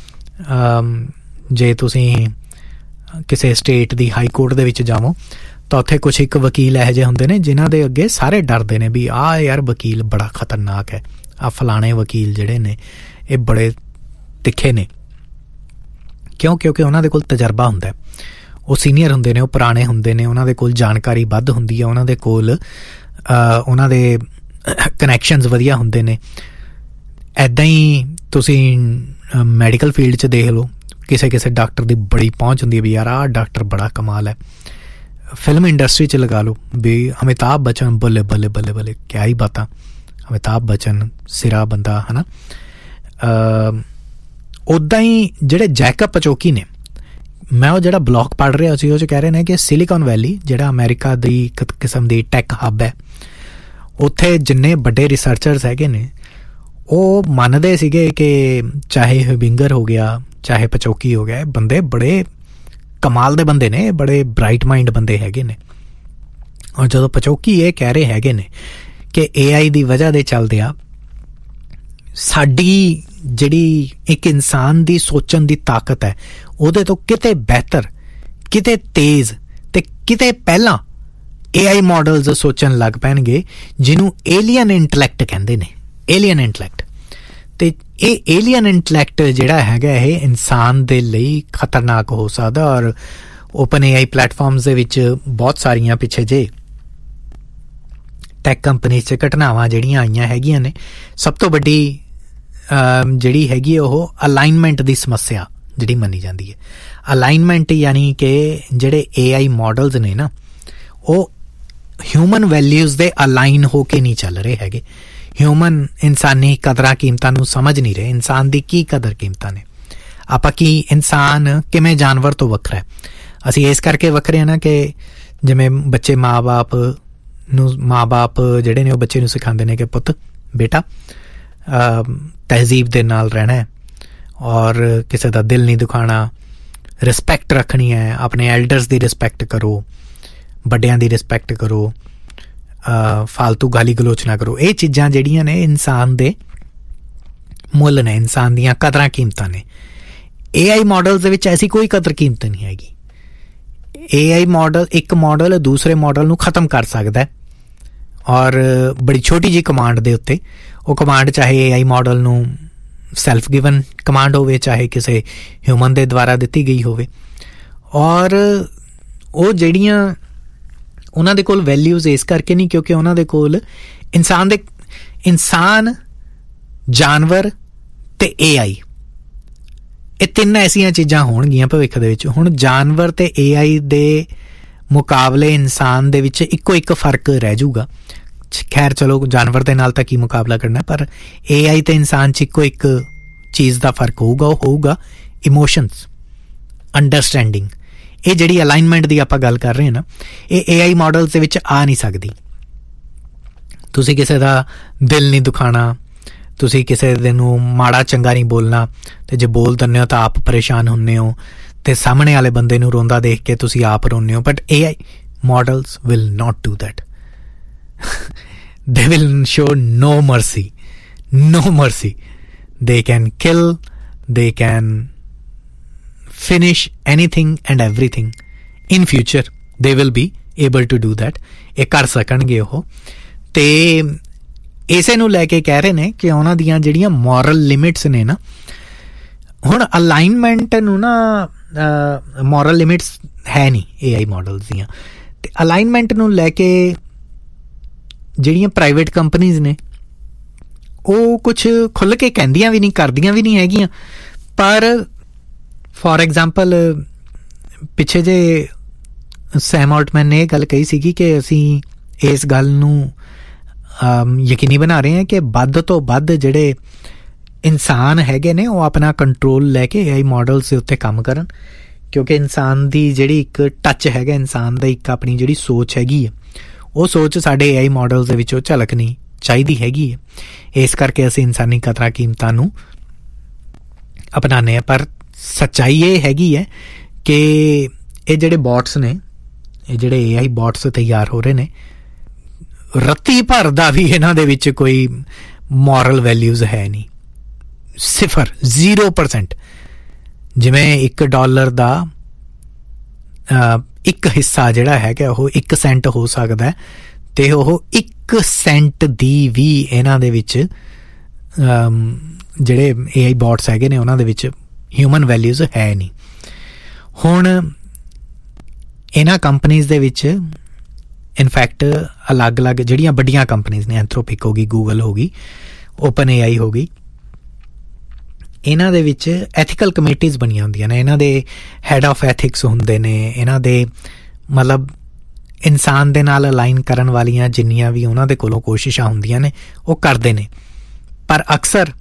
ਜੇ ਤੁਸੀਂ ਕਿਸੇ ਸਟੇਟ ਦੀ ਹਾਈ ਕੋਰਟ ਦੇ ਵਿੱਚ ਜਾਵੋ ਤਾਂ ਉੱਥੇ ਕੁਛ ਇੱਕ ਵਕੀਲ ਇਹੋ ਜਿਹੇ ਹੁੰਦੇ ਨੇ ਜਿਨ੍ਹਾਂ ਦੇ ਅੱਗੇ ਸਾਰੇ ਡਰਦੇ ਨੇ ਵੀ ਆਹ ਯਾਰ ਵਕੀਲ ਬੜਾ ਖਤਰਨਾਕ ਹੈ, ਆਹ ਫਲਾਣੇ ਵਕੀਲ ਜਿਹੜੇ ਨੇ ਇਹ ਬੜੇ ਤਿੱਖੇ ਨੇ। ਕਿਉਂ? ਕਿਉਂਕਿ ਉਹਨਾਂ ਦੇ ਕੋਲ ਤਜਰਬਾ ਹੁੰਦਾ, ਉਹ ਸੀਨੀਅਰ ਹੁੰਦੇ ਨੇ, ਉਹ ਪੁਰਾਣੇ ਹੁੰਦੇ ਨੇ, ਉਹਨਾਂ ਦੇ ਕੋਲ ਜਾਣਕਾਰੀ ਵੱਧ ਹੁੰਦੀ ਹੈ, ਉਹਨਾਂ ਦੇ ਕੋਲ ਉਹਨਾਂ ਦੇ ਕਨੈਕਸ਼ਨਸ ਵਧੀਆ ਹੁੰਦੇ ਨੇ। ਇੱਦਾਂ ਹੀ ਤੁਸੀਂ ਮੈਡੀਕਲ ਫੀਲਡ 'ਚ ਦੇਖ ਲਓ, ਕਿਸੇ ਕਿਸੇ ਡਾਕਟਰ ਦੀ ਬੜੀ ਪਹੁੰਚ ਹੁੰਦੀ ਹੈ ਵੀ ਯਾਰ ਆਹ ਡਾਕਟਰ ਬੜਾ ਕਮਾਲ ਹੈ। ਫਿਲਮ ਇੰਡਸਟਰੀ 'ਚ ਲਗਾ ਲਓ ਵੀ ਅਮਿਤਾਭ ਬੱਚਨ, ਬੱਲੇ ਬੱਲੇ ਬੱਲੇ ਬੱਲੇ ਕਿਆ ਹੀ ਬਾਤਾਂ, ਅਮਿਤਾਭ ਬੱਚਨ ਸਿਰਾ ਬੰਦਾ ਹੈ ਨਾ। ਉੱਦਾਂ ਹੀ ਜਿਹੜੇ ਜੈਕਬ ਪਚੋਕੀ ਨੇ, ਮੈਂ ਉਹ ਜਿਹੜਾ ਬਲੌਗ ਪੜ੍ਹ ਰਿਹਾ ਸੀ ਉਹ 'ਚ ਕਹਿ ਰਹੇ ਨੇ ਕਿ ਸਿਲੀਕਨ ਵੈਲੀ ਜਿਹੜਾ ਅਮਰੀਕਾ ਦੀ ਇੱਕ ਕਿਸਮ ਦੀ ਟੈਕ ਹੱਬ ਹੈ, ਉੱਥੇ ਜਿੰਨੇ ਵੱਡੇ ਰਿਸਰਚਰਸ ਹੈਗੇ ਨੇ ਉਹ ਮੰਨਦੇ ਸੀਗੇ ਕਿ ਚਾਹੇ ਹਬਿੰਗਰ ਹੋ ਗਿਆ, ਚਾਹੇ ਪਚੋਕੀ ਹੋ ਗਿਆ, ਇਹ ਬੰਦੇ ਬੜੇ ਕਮਾਲ ਦੇ ਬੰਦੇ ਨੇ, ਬੜੇ ਬਰਾਈਟ ਮਾਈਂਡ ਬੰਦੇ ਹੈਗੇ ਨੇ। ਔਰ ਜਦੋਂ ਪਚੋਕੀ ਇਹ ਕਹਿ ਰਹੇ ਹੈਗੇ ਨੇ ਕਿ ਏ ਆਈ ਦੀ ਵਜ੍ਹਾ ਦੇ ਚੱਲਦਿਆਂ ਸਾਡੀ ਜਿਹੜੀ ਇੱਕ ਇਨਸਾਨ ਦੀ ਸੋਚਣ ਦੀ ਤਾਕਤ ਹੈ ਉਹਦੇ ਤੋਂ ਕਿਤੇ ਬਿਹਤਰ, ਕਿਤੇ ਤੇਜ਼ ਤੇ ਕਿਤੇ ਪਹਿਲਾਂ ਏ ਆਈ ਮਾਡਲਸ ਸੋਚਣ ਲੱਗ ਪੈਣਗੇ ਜਿਹਨੂੰ ਏਲੀਅਨ ਇੰਟੈਲੈਕਟ ਕਹਿੰਦੇ ਨੇ, ਏਲੀਅਨ ਇੰਟੈਲੈਕਟ। ਤੇ ਇਹ ਏਲੀਅਨ ਇੰਟੈਲੈਕਟ ਜਿਹੜਾ ਹੈਗਾ ਇਹ ਇਨਸਾਨ ਦੇ ਲਈ ਖਤਰਨਾਕ ਹੋ ਸਕਦਾ। ਔਰ ਓਪਨ ਏ ਆਈ ਪਲੇਟਫਾਰਮਸ ਦੇ ਵਿੱਚ ਬਹੁਤ ਸਾਰੀਆਂ ਪਿੱਛੇ ਜੇ ਟੈਕ ਕੰਪਨੀ 'ਚ ਘਟਨਾਵਾਂ ਜਿਹੜੀਆਂ ਆਈਆਂ ਹੈਗੀਆਂ ਨੇ, ਸਭ ਤੋਂ ਵੱਡੀ ਜਿਹੜੀ ਹੈਗੀ ਉਹ ਅਲਾਈਨਮੈਂਟ ਦੀ ਸਮੱਸਿਆ ਜਿਹੜੀ ਮੰਨੀ ਜਾਂਦੀ ਹੈ। ਅਲਾਈਨਮੈਂਟ ਯਾਨੀ ਕਿ ਜਿਹੜੇ ਏ ਆਈ ਮਾਡਲਸ ਨੇ ਨਾ, ਉਹ ਹਿਊਮਨ ਵੈਲਿਊਜ਼ ਦੇ ਅਲਾਈਨ ਹੋ ਕੇ ਨਹੀਂ ਚੱਲ ਰਹੇ ਹੈਗੇ। ਹਿਊਮਨ ਇਨਸਾਨੀ ਕਦਰਾਂ ਕੀਮਤਾਂ ਨੂੰ ਸਮਝ ਨਹੀਂ ਰਹੇ। ਇਨਸਾਨ ਦੀ ਕੀ ਕਦਰ ਕੀਮਤਾਂ ਨੇ, ਆਪਾਂ ਕੀ, ਇਨਸਾਨ ਕਿਵੇਂ ਜਾਨਵਰ ਤੋਂ ਵੱਖਰਾ ਹੈ। ਅਸੀਂ ਇਸ ਕਰਕੇ ਵੱਖਰੇ ਹਾਂ ਨਾ ਕਿ ਜਿਵੇਂ ਬੱਚੇ ਮਾਂ ਬਾਪ ਨੂੰ ਮਾਂ ਬਾਪ ਜਿਹੜੇ ਨੇ ਉਹ ਬੱਚੇ ਨੂੰ ਸਿਖਾਉਂਦੇ ਨੇ ਕਿ ਪੁੱਤ ਬੇਟਾ ਤਹਿਜ਼ੀਬ ਦੇ ਨਾਲ ਰਹਿਣਾ ਹੈ ਔਰ ਕਿਸੇ ਦਾ ਦਿਲ ਨਹੀਂ ਦੁਖਾਉਣਾ, ਰਿਸਪੈਕਟ ਰੱਖਣੀ ਹੈ, ਆਪਣੇ ਐਲਡਰਸ ਦੀ ਰਿਸਪੈਕਟ ਕਰੋ, ਵੱਡਿਆਂ ਦੀ ਰਿਸਪੈਕਟ ਕਰੋ, ਫਾਲਤੂ ਗਾਲੀ ਗਲੋਚ ਨਾ ਕਰੋ। ਇਹ ਚੀਜ਼ਾਂ ਜਿਹੜੀਆਂ ਨੇ ਇਨਸਾਨ ਦੇ ਮੁੱਲ ਨੇ, ਇਨਸਾਨ ਦੀਆਂ ਕਦਰਾਂ ਕੀਮਤਾਂ ਨੇ। ਏ ਆਈ ਮਾਡਲਸ ਦੇ ਵਿੱਚ ਐਸੀ ਕੋਈ ਕਦਰ ਕੀਮਤ ਨਹੀਂ ਹੈਗੀ। ਏ ਆਈ ਮਾਡਲ, ਇੱਕ ਮਾਡਲ ਦੂਸਰੇ ਮਾਡਲ ਨੂੰ ਖ਼ਤਮ ਕਰ ਸਕਦਾ ਔਰ ਬੜੀ ਛੋਟੀ ਜਿਹੀ ਕਮਾਂਡ ਦੇ ਉੱਤੇ। ਉਹ ਕਮਾਂਡ ਚਾਹੇ ਏ ਆਈ ਮਾਡਲ ਨੂੰ ਸੈਲਫ ਗਿਵਨ ਕਮਾਂਡ ਹੋਵੇ, ਚਾਹੇ ਕਿਸੇ ਹਿਊਮਨ ਦੇ ਦੁਆਰਾ ਦਿੱਤੀ ਗਈ ਹੋਵੇ। ਔਰ ਉਹ ਜਿਹੜੀਆਂ ਉਹਨਾਂ ਦੇ ਕੋਲ ਵੈਲਿਊਜ਼ ਇਸ ਕਰਕੇ ਨਹੀਂ ਕਿਉਂਕਿ ਉਹਨਾਂ ਦੇ ਕੋਲ ਇਨਸਾਨ ਦੇ ਇਨਸਾਨ, ਜਾਨਵਰ ਤੇ ਏ ਆਈ, ਇਹ ਤਿੰਨ ਐਸੀਆਂ ਚੀਜ਼ਾਂ ਹੋਣਗੀਆਂ ਭਵਿੱਖ ਦੇ ਵਿੱਚ। ਹੁਣ ਜਾਨਵਰ ਤੇ ਏ ਆਈ ਦੇ ਮੁਕਾਬਲੇ ਇਨਸਾਨ ਦੇ ਵਿੱਚ ਇੱਕੋ ਇੱਕ ਫਰਕ ਰਹਿ ਜਾਊਗਾ। ਖੈਰ ਚਲੋ, ਜਾਨਵਰ ਦੇ ਨਾਲ ਤਾਂ ਕੀ ਮੁਕਾਬਲਾ ਕਰਨਾ, ਪਰ ਏ ਆਈ ਤੇ ਇਨਸਾਨ 'ਚ ਇੱਕੋ ਇੱਕ ਚੀਜ਼ ਦਾ ਫਰਕ ਹੋਊਗਾ, ਉਹ ਹੋਊਗਾ ਇਮੋਸ਼ਨਸ, ਅੰਡਰਸਟੈਂਡਿੰਗ। ਇਹ ਜਿਹੜੀ ਅਲਾਈਨਮੈਂਟ ਦੀ ਆਪਾਂ ਗੱਲ ਕਰ ਰਹੇ ਹਾਂ ਨਾ, ਇਹ ਏ ਆਈ ਮਾਡਲਸ ਦੇ ਵਿੱਚ ਆ ਨਹੀਂ ਸਕਦੀ। ਤੁਸੀਂ ਕਿਸੇ ਦਾ ਦਿਲ ਨਹੀਂ ਦੁਖਾਉਣਾ, ਤੁਸੀਂ ਕਿਸੇ ਦੇ ਨੂੰ ਮਾੜਾ ਚੰਗਾ ਨਹੀਂ ਬੋਲਣਾ, ਅਤੇ ਜੇ ਬੋਲ ਦਿੰਦੇ ਹੋ ਤਾਂ ਆਪ ਪਰੇਸ਼ਾਨ ਹੁੰਦੇ ਹੋ, ਅਤੇ ਸਾਹਮਣੇ ਵਾਲੇ ਬੰਦੇ ਨੂੰ ਰੋਂਦਾ ਦੇਖ ਕੇ ਤੁਸੀਂ ਆਪ ਰੋਂਦੇ ਹੋ। But A I models will not do that. They will show no mercy, no mercy. They can kill, they can finish anything and everything. In future, they will be able to do that. ਇਹ ਕਰ ਸਕਣਗੇ ਉਹ। ਤੇ ਇਸੇ ਨੂੰ ਲੈ ਕੇ ਕਹਿ ਰਹੇ ਨੇ ਕਿ ਉਹਨਾਂ ਦੀਆਂ ਜਿਹੜੀਆਂ ਮੋਰਲ ਲਿਮਿਟਸ ਨੇ ਨਾ, ਹੁਣ ਅਲਾਈਨਮੈਂਟ ਨੂੰ ਨਾ, ਮੋਰਲ ਲਿਮਿਟਸ ਹੈ ਨਹੀਂ ਏ ਆਈ ਮਾਡਲਸ ਦੀਆਂ। ਅਤੇ ਅਲਾਈਨਮੈਂਟ ਨੂੰ ਲੈ ਕੇ ਜਿਹੜੀਆਂ ਪ੍ਰਾਈਵੇਟ ਕੰਪਨੀਜ਼ ਨੇ ਉਹ ਕੁਛ ਖੁੱਲ੍ਹ ਕੇ ਕਹਿੰਦੀਆਂ ਵੀ ਨਹੀਂ, ਕਰਦੀਆਂ ਵੀ ਨਹੀਂ ਹੈਗੀਆਂ। ਪਰ ਫੋਰ ਐਗਜ਼ਾਮਪਲ ਪਿੱਛੇ ਜੇ ਸੈਮ ਆਲਟਮੈਨ ਨੇ ਇਹ ਗੱਲ ਕਹੀ ਸੀਗੀ ਕਿ ਅਸੀਂ ਇਸ ਗੱਲ ਨੂੰ ਯਕੀਨੀ ਬਣਾ ਰਹੇ ਹਾਂ ਕਿ ਵੱਧ ਤੋਂ ਵੱਧ ਜਿਹੜੇ ਇਨਸਾਨ ਹੈਗੇ ਨੇ ਉਹ ਆਪਣਾ ਕੰਟਰੋਲ ਲੈ ਕੇ ਏ ਆਈ ਮਾਡਲਸ ਦੇ ਉੱਤੇ ਕੰਮ ਕਰਨ, ਕਿਉਂਕਿ ਇਨਸਾਨ ਦੀ ਜਿਹੜੀ ਇੱਕ ਟੱਚ ਹੈਗਾ, ਇਨਸਾਨ ਦਾ ਇੱਕ ਆਪਣੀ ਜਿਹੜੀ ਸੋਚ ਹੈਗੀ ਹੈ, ਉਹ ਸੋਚ ਸਾਡੇ ਏ ਆਈ ਮਾਡਲਸ ਦੇ ਵਿੱਚੋਂ ਝਲਕਣੀ ਚਾਹੀਦੀ ਹੈਗੀ ਹੈ। ਇਸ ਕਰਕੇ ਅਸੀਂ ਇਨਸਾਨੀ ਕਦਰਾਂ ਕੀਮਤਾਂ ਨੂੰ ਅਪਣਾਉਂਦੇ ਹਾਂ। ਪਰ ਸੱਚਾਈ ਇਹ ਹੈਗੀ ਹੈ ਕਿ ਇਹ ਜਿਹੜੇ ਬੋਟਸ ਨੇ, ਇਹ ਜਿਹੜੇ ਏ ਆਈ ਬੋਟਸ ਤਿਆਰ ਹੋ ਰਹੇ ਨੇ, ਰੱਤੀ ਭਰ ਦਾ ਵੀ ਇਹਨਾਂ ਦੇ ਵਿੱਚ ਕੋਈ ਮੋਰਲ ਵੈਲਿਊਜ਼ ਹੈ ਨਹੀਂ, ਸਿਫਰ, ਜ਼ੀਰੋ ਪਰਸੈਂਟ। ਜਿਵੇਂ ਇੱਕ ਡਾਲਰ ਦਾ ਇੱਕ ਹਿੱਸਾ ਜਿਹੜਾ ਹੈਗਾ ਉਹ ਇੱਕ ਸੈਂਟ ਹੋ ਸਕਦਾ, ਅਤੇ ਉਹ ਇੱਕ ਸੈਂਟ ਦੀ ਵੀ ਇਹਨਾਂ ਦੇ ਵਿੱਚ ਜਿਹੜੇ ਏ ਆਈ ਬੋਟਸ ਹੈਗੇ ਨੇ ਉਹਨਾਂ ਦੇ ਵਿੱਚ ਹਿਊਮਨ ਵੈਲਿਊਜ਼ ਹੈ ਨਹੀਂ। ਹੁਣ ਇਹਨਾਂ ਕੰਪਨੀਜ਼ ਦੇ ਵਿੱਚ ਇਨਫੈਕਟ ਅਲੱਗ-ਅਲੱਗ ਜਿਹੜੀਆਂ ਵੱਡੀਆਂ ਕੰਪਨੀਜ਼ ਨੇ, ਐਂਥਰੋਪਿਕ ਹੋ ਗਈ, ਗੂਗਲ ਹੋ ਗਈ, ਓਪਨ ਏ ਆਈ ਹੋ ਗਈ, ਇਹਨਾਂ ਦੇ ਵਿੱਚ ਐਥੀਕਲ ਕਮੇਟੀਜ਼ ਬਣੀਆਂ ਹੁੰਦੀਆਂ ਨੇ। ਇਹਨਾਂ ਦੇ ਹੈਡ ਆਫ ਐਥਿਕਸ ਹੁੰਦੇ ਨੇ। ਇਹਨਾਂ ਦੇ ਮਤਲਬ ਇਨਸਾਨ ਦੇ ਨਾਲ ਅਲਾਈਨ ਕਰਨ ਵਾਲੀਆਂ ਜਿੰਨੀਆਂ ਵੀ ਉਹਨਾਂ ਦੇ ਕੋਲੋਂ ਕੋਸ਼ਿਸ਼ਾਂ ਹੁੰਦੀਆਂ ਨੇ ਉਹ ਕਰਦੇ ਨੇ। ਪਰ ਅਕਸਰ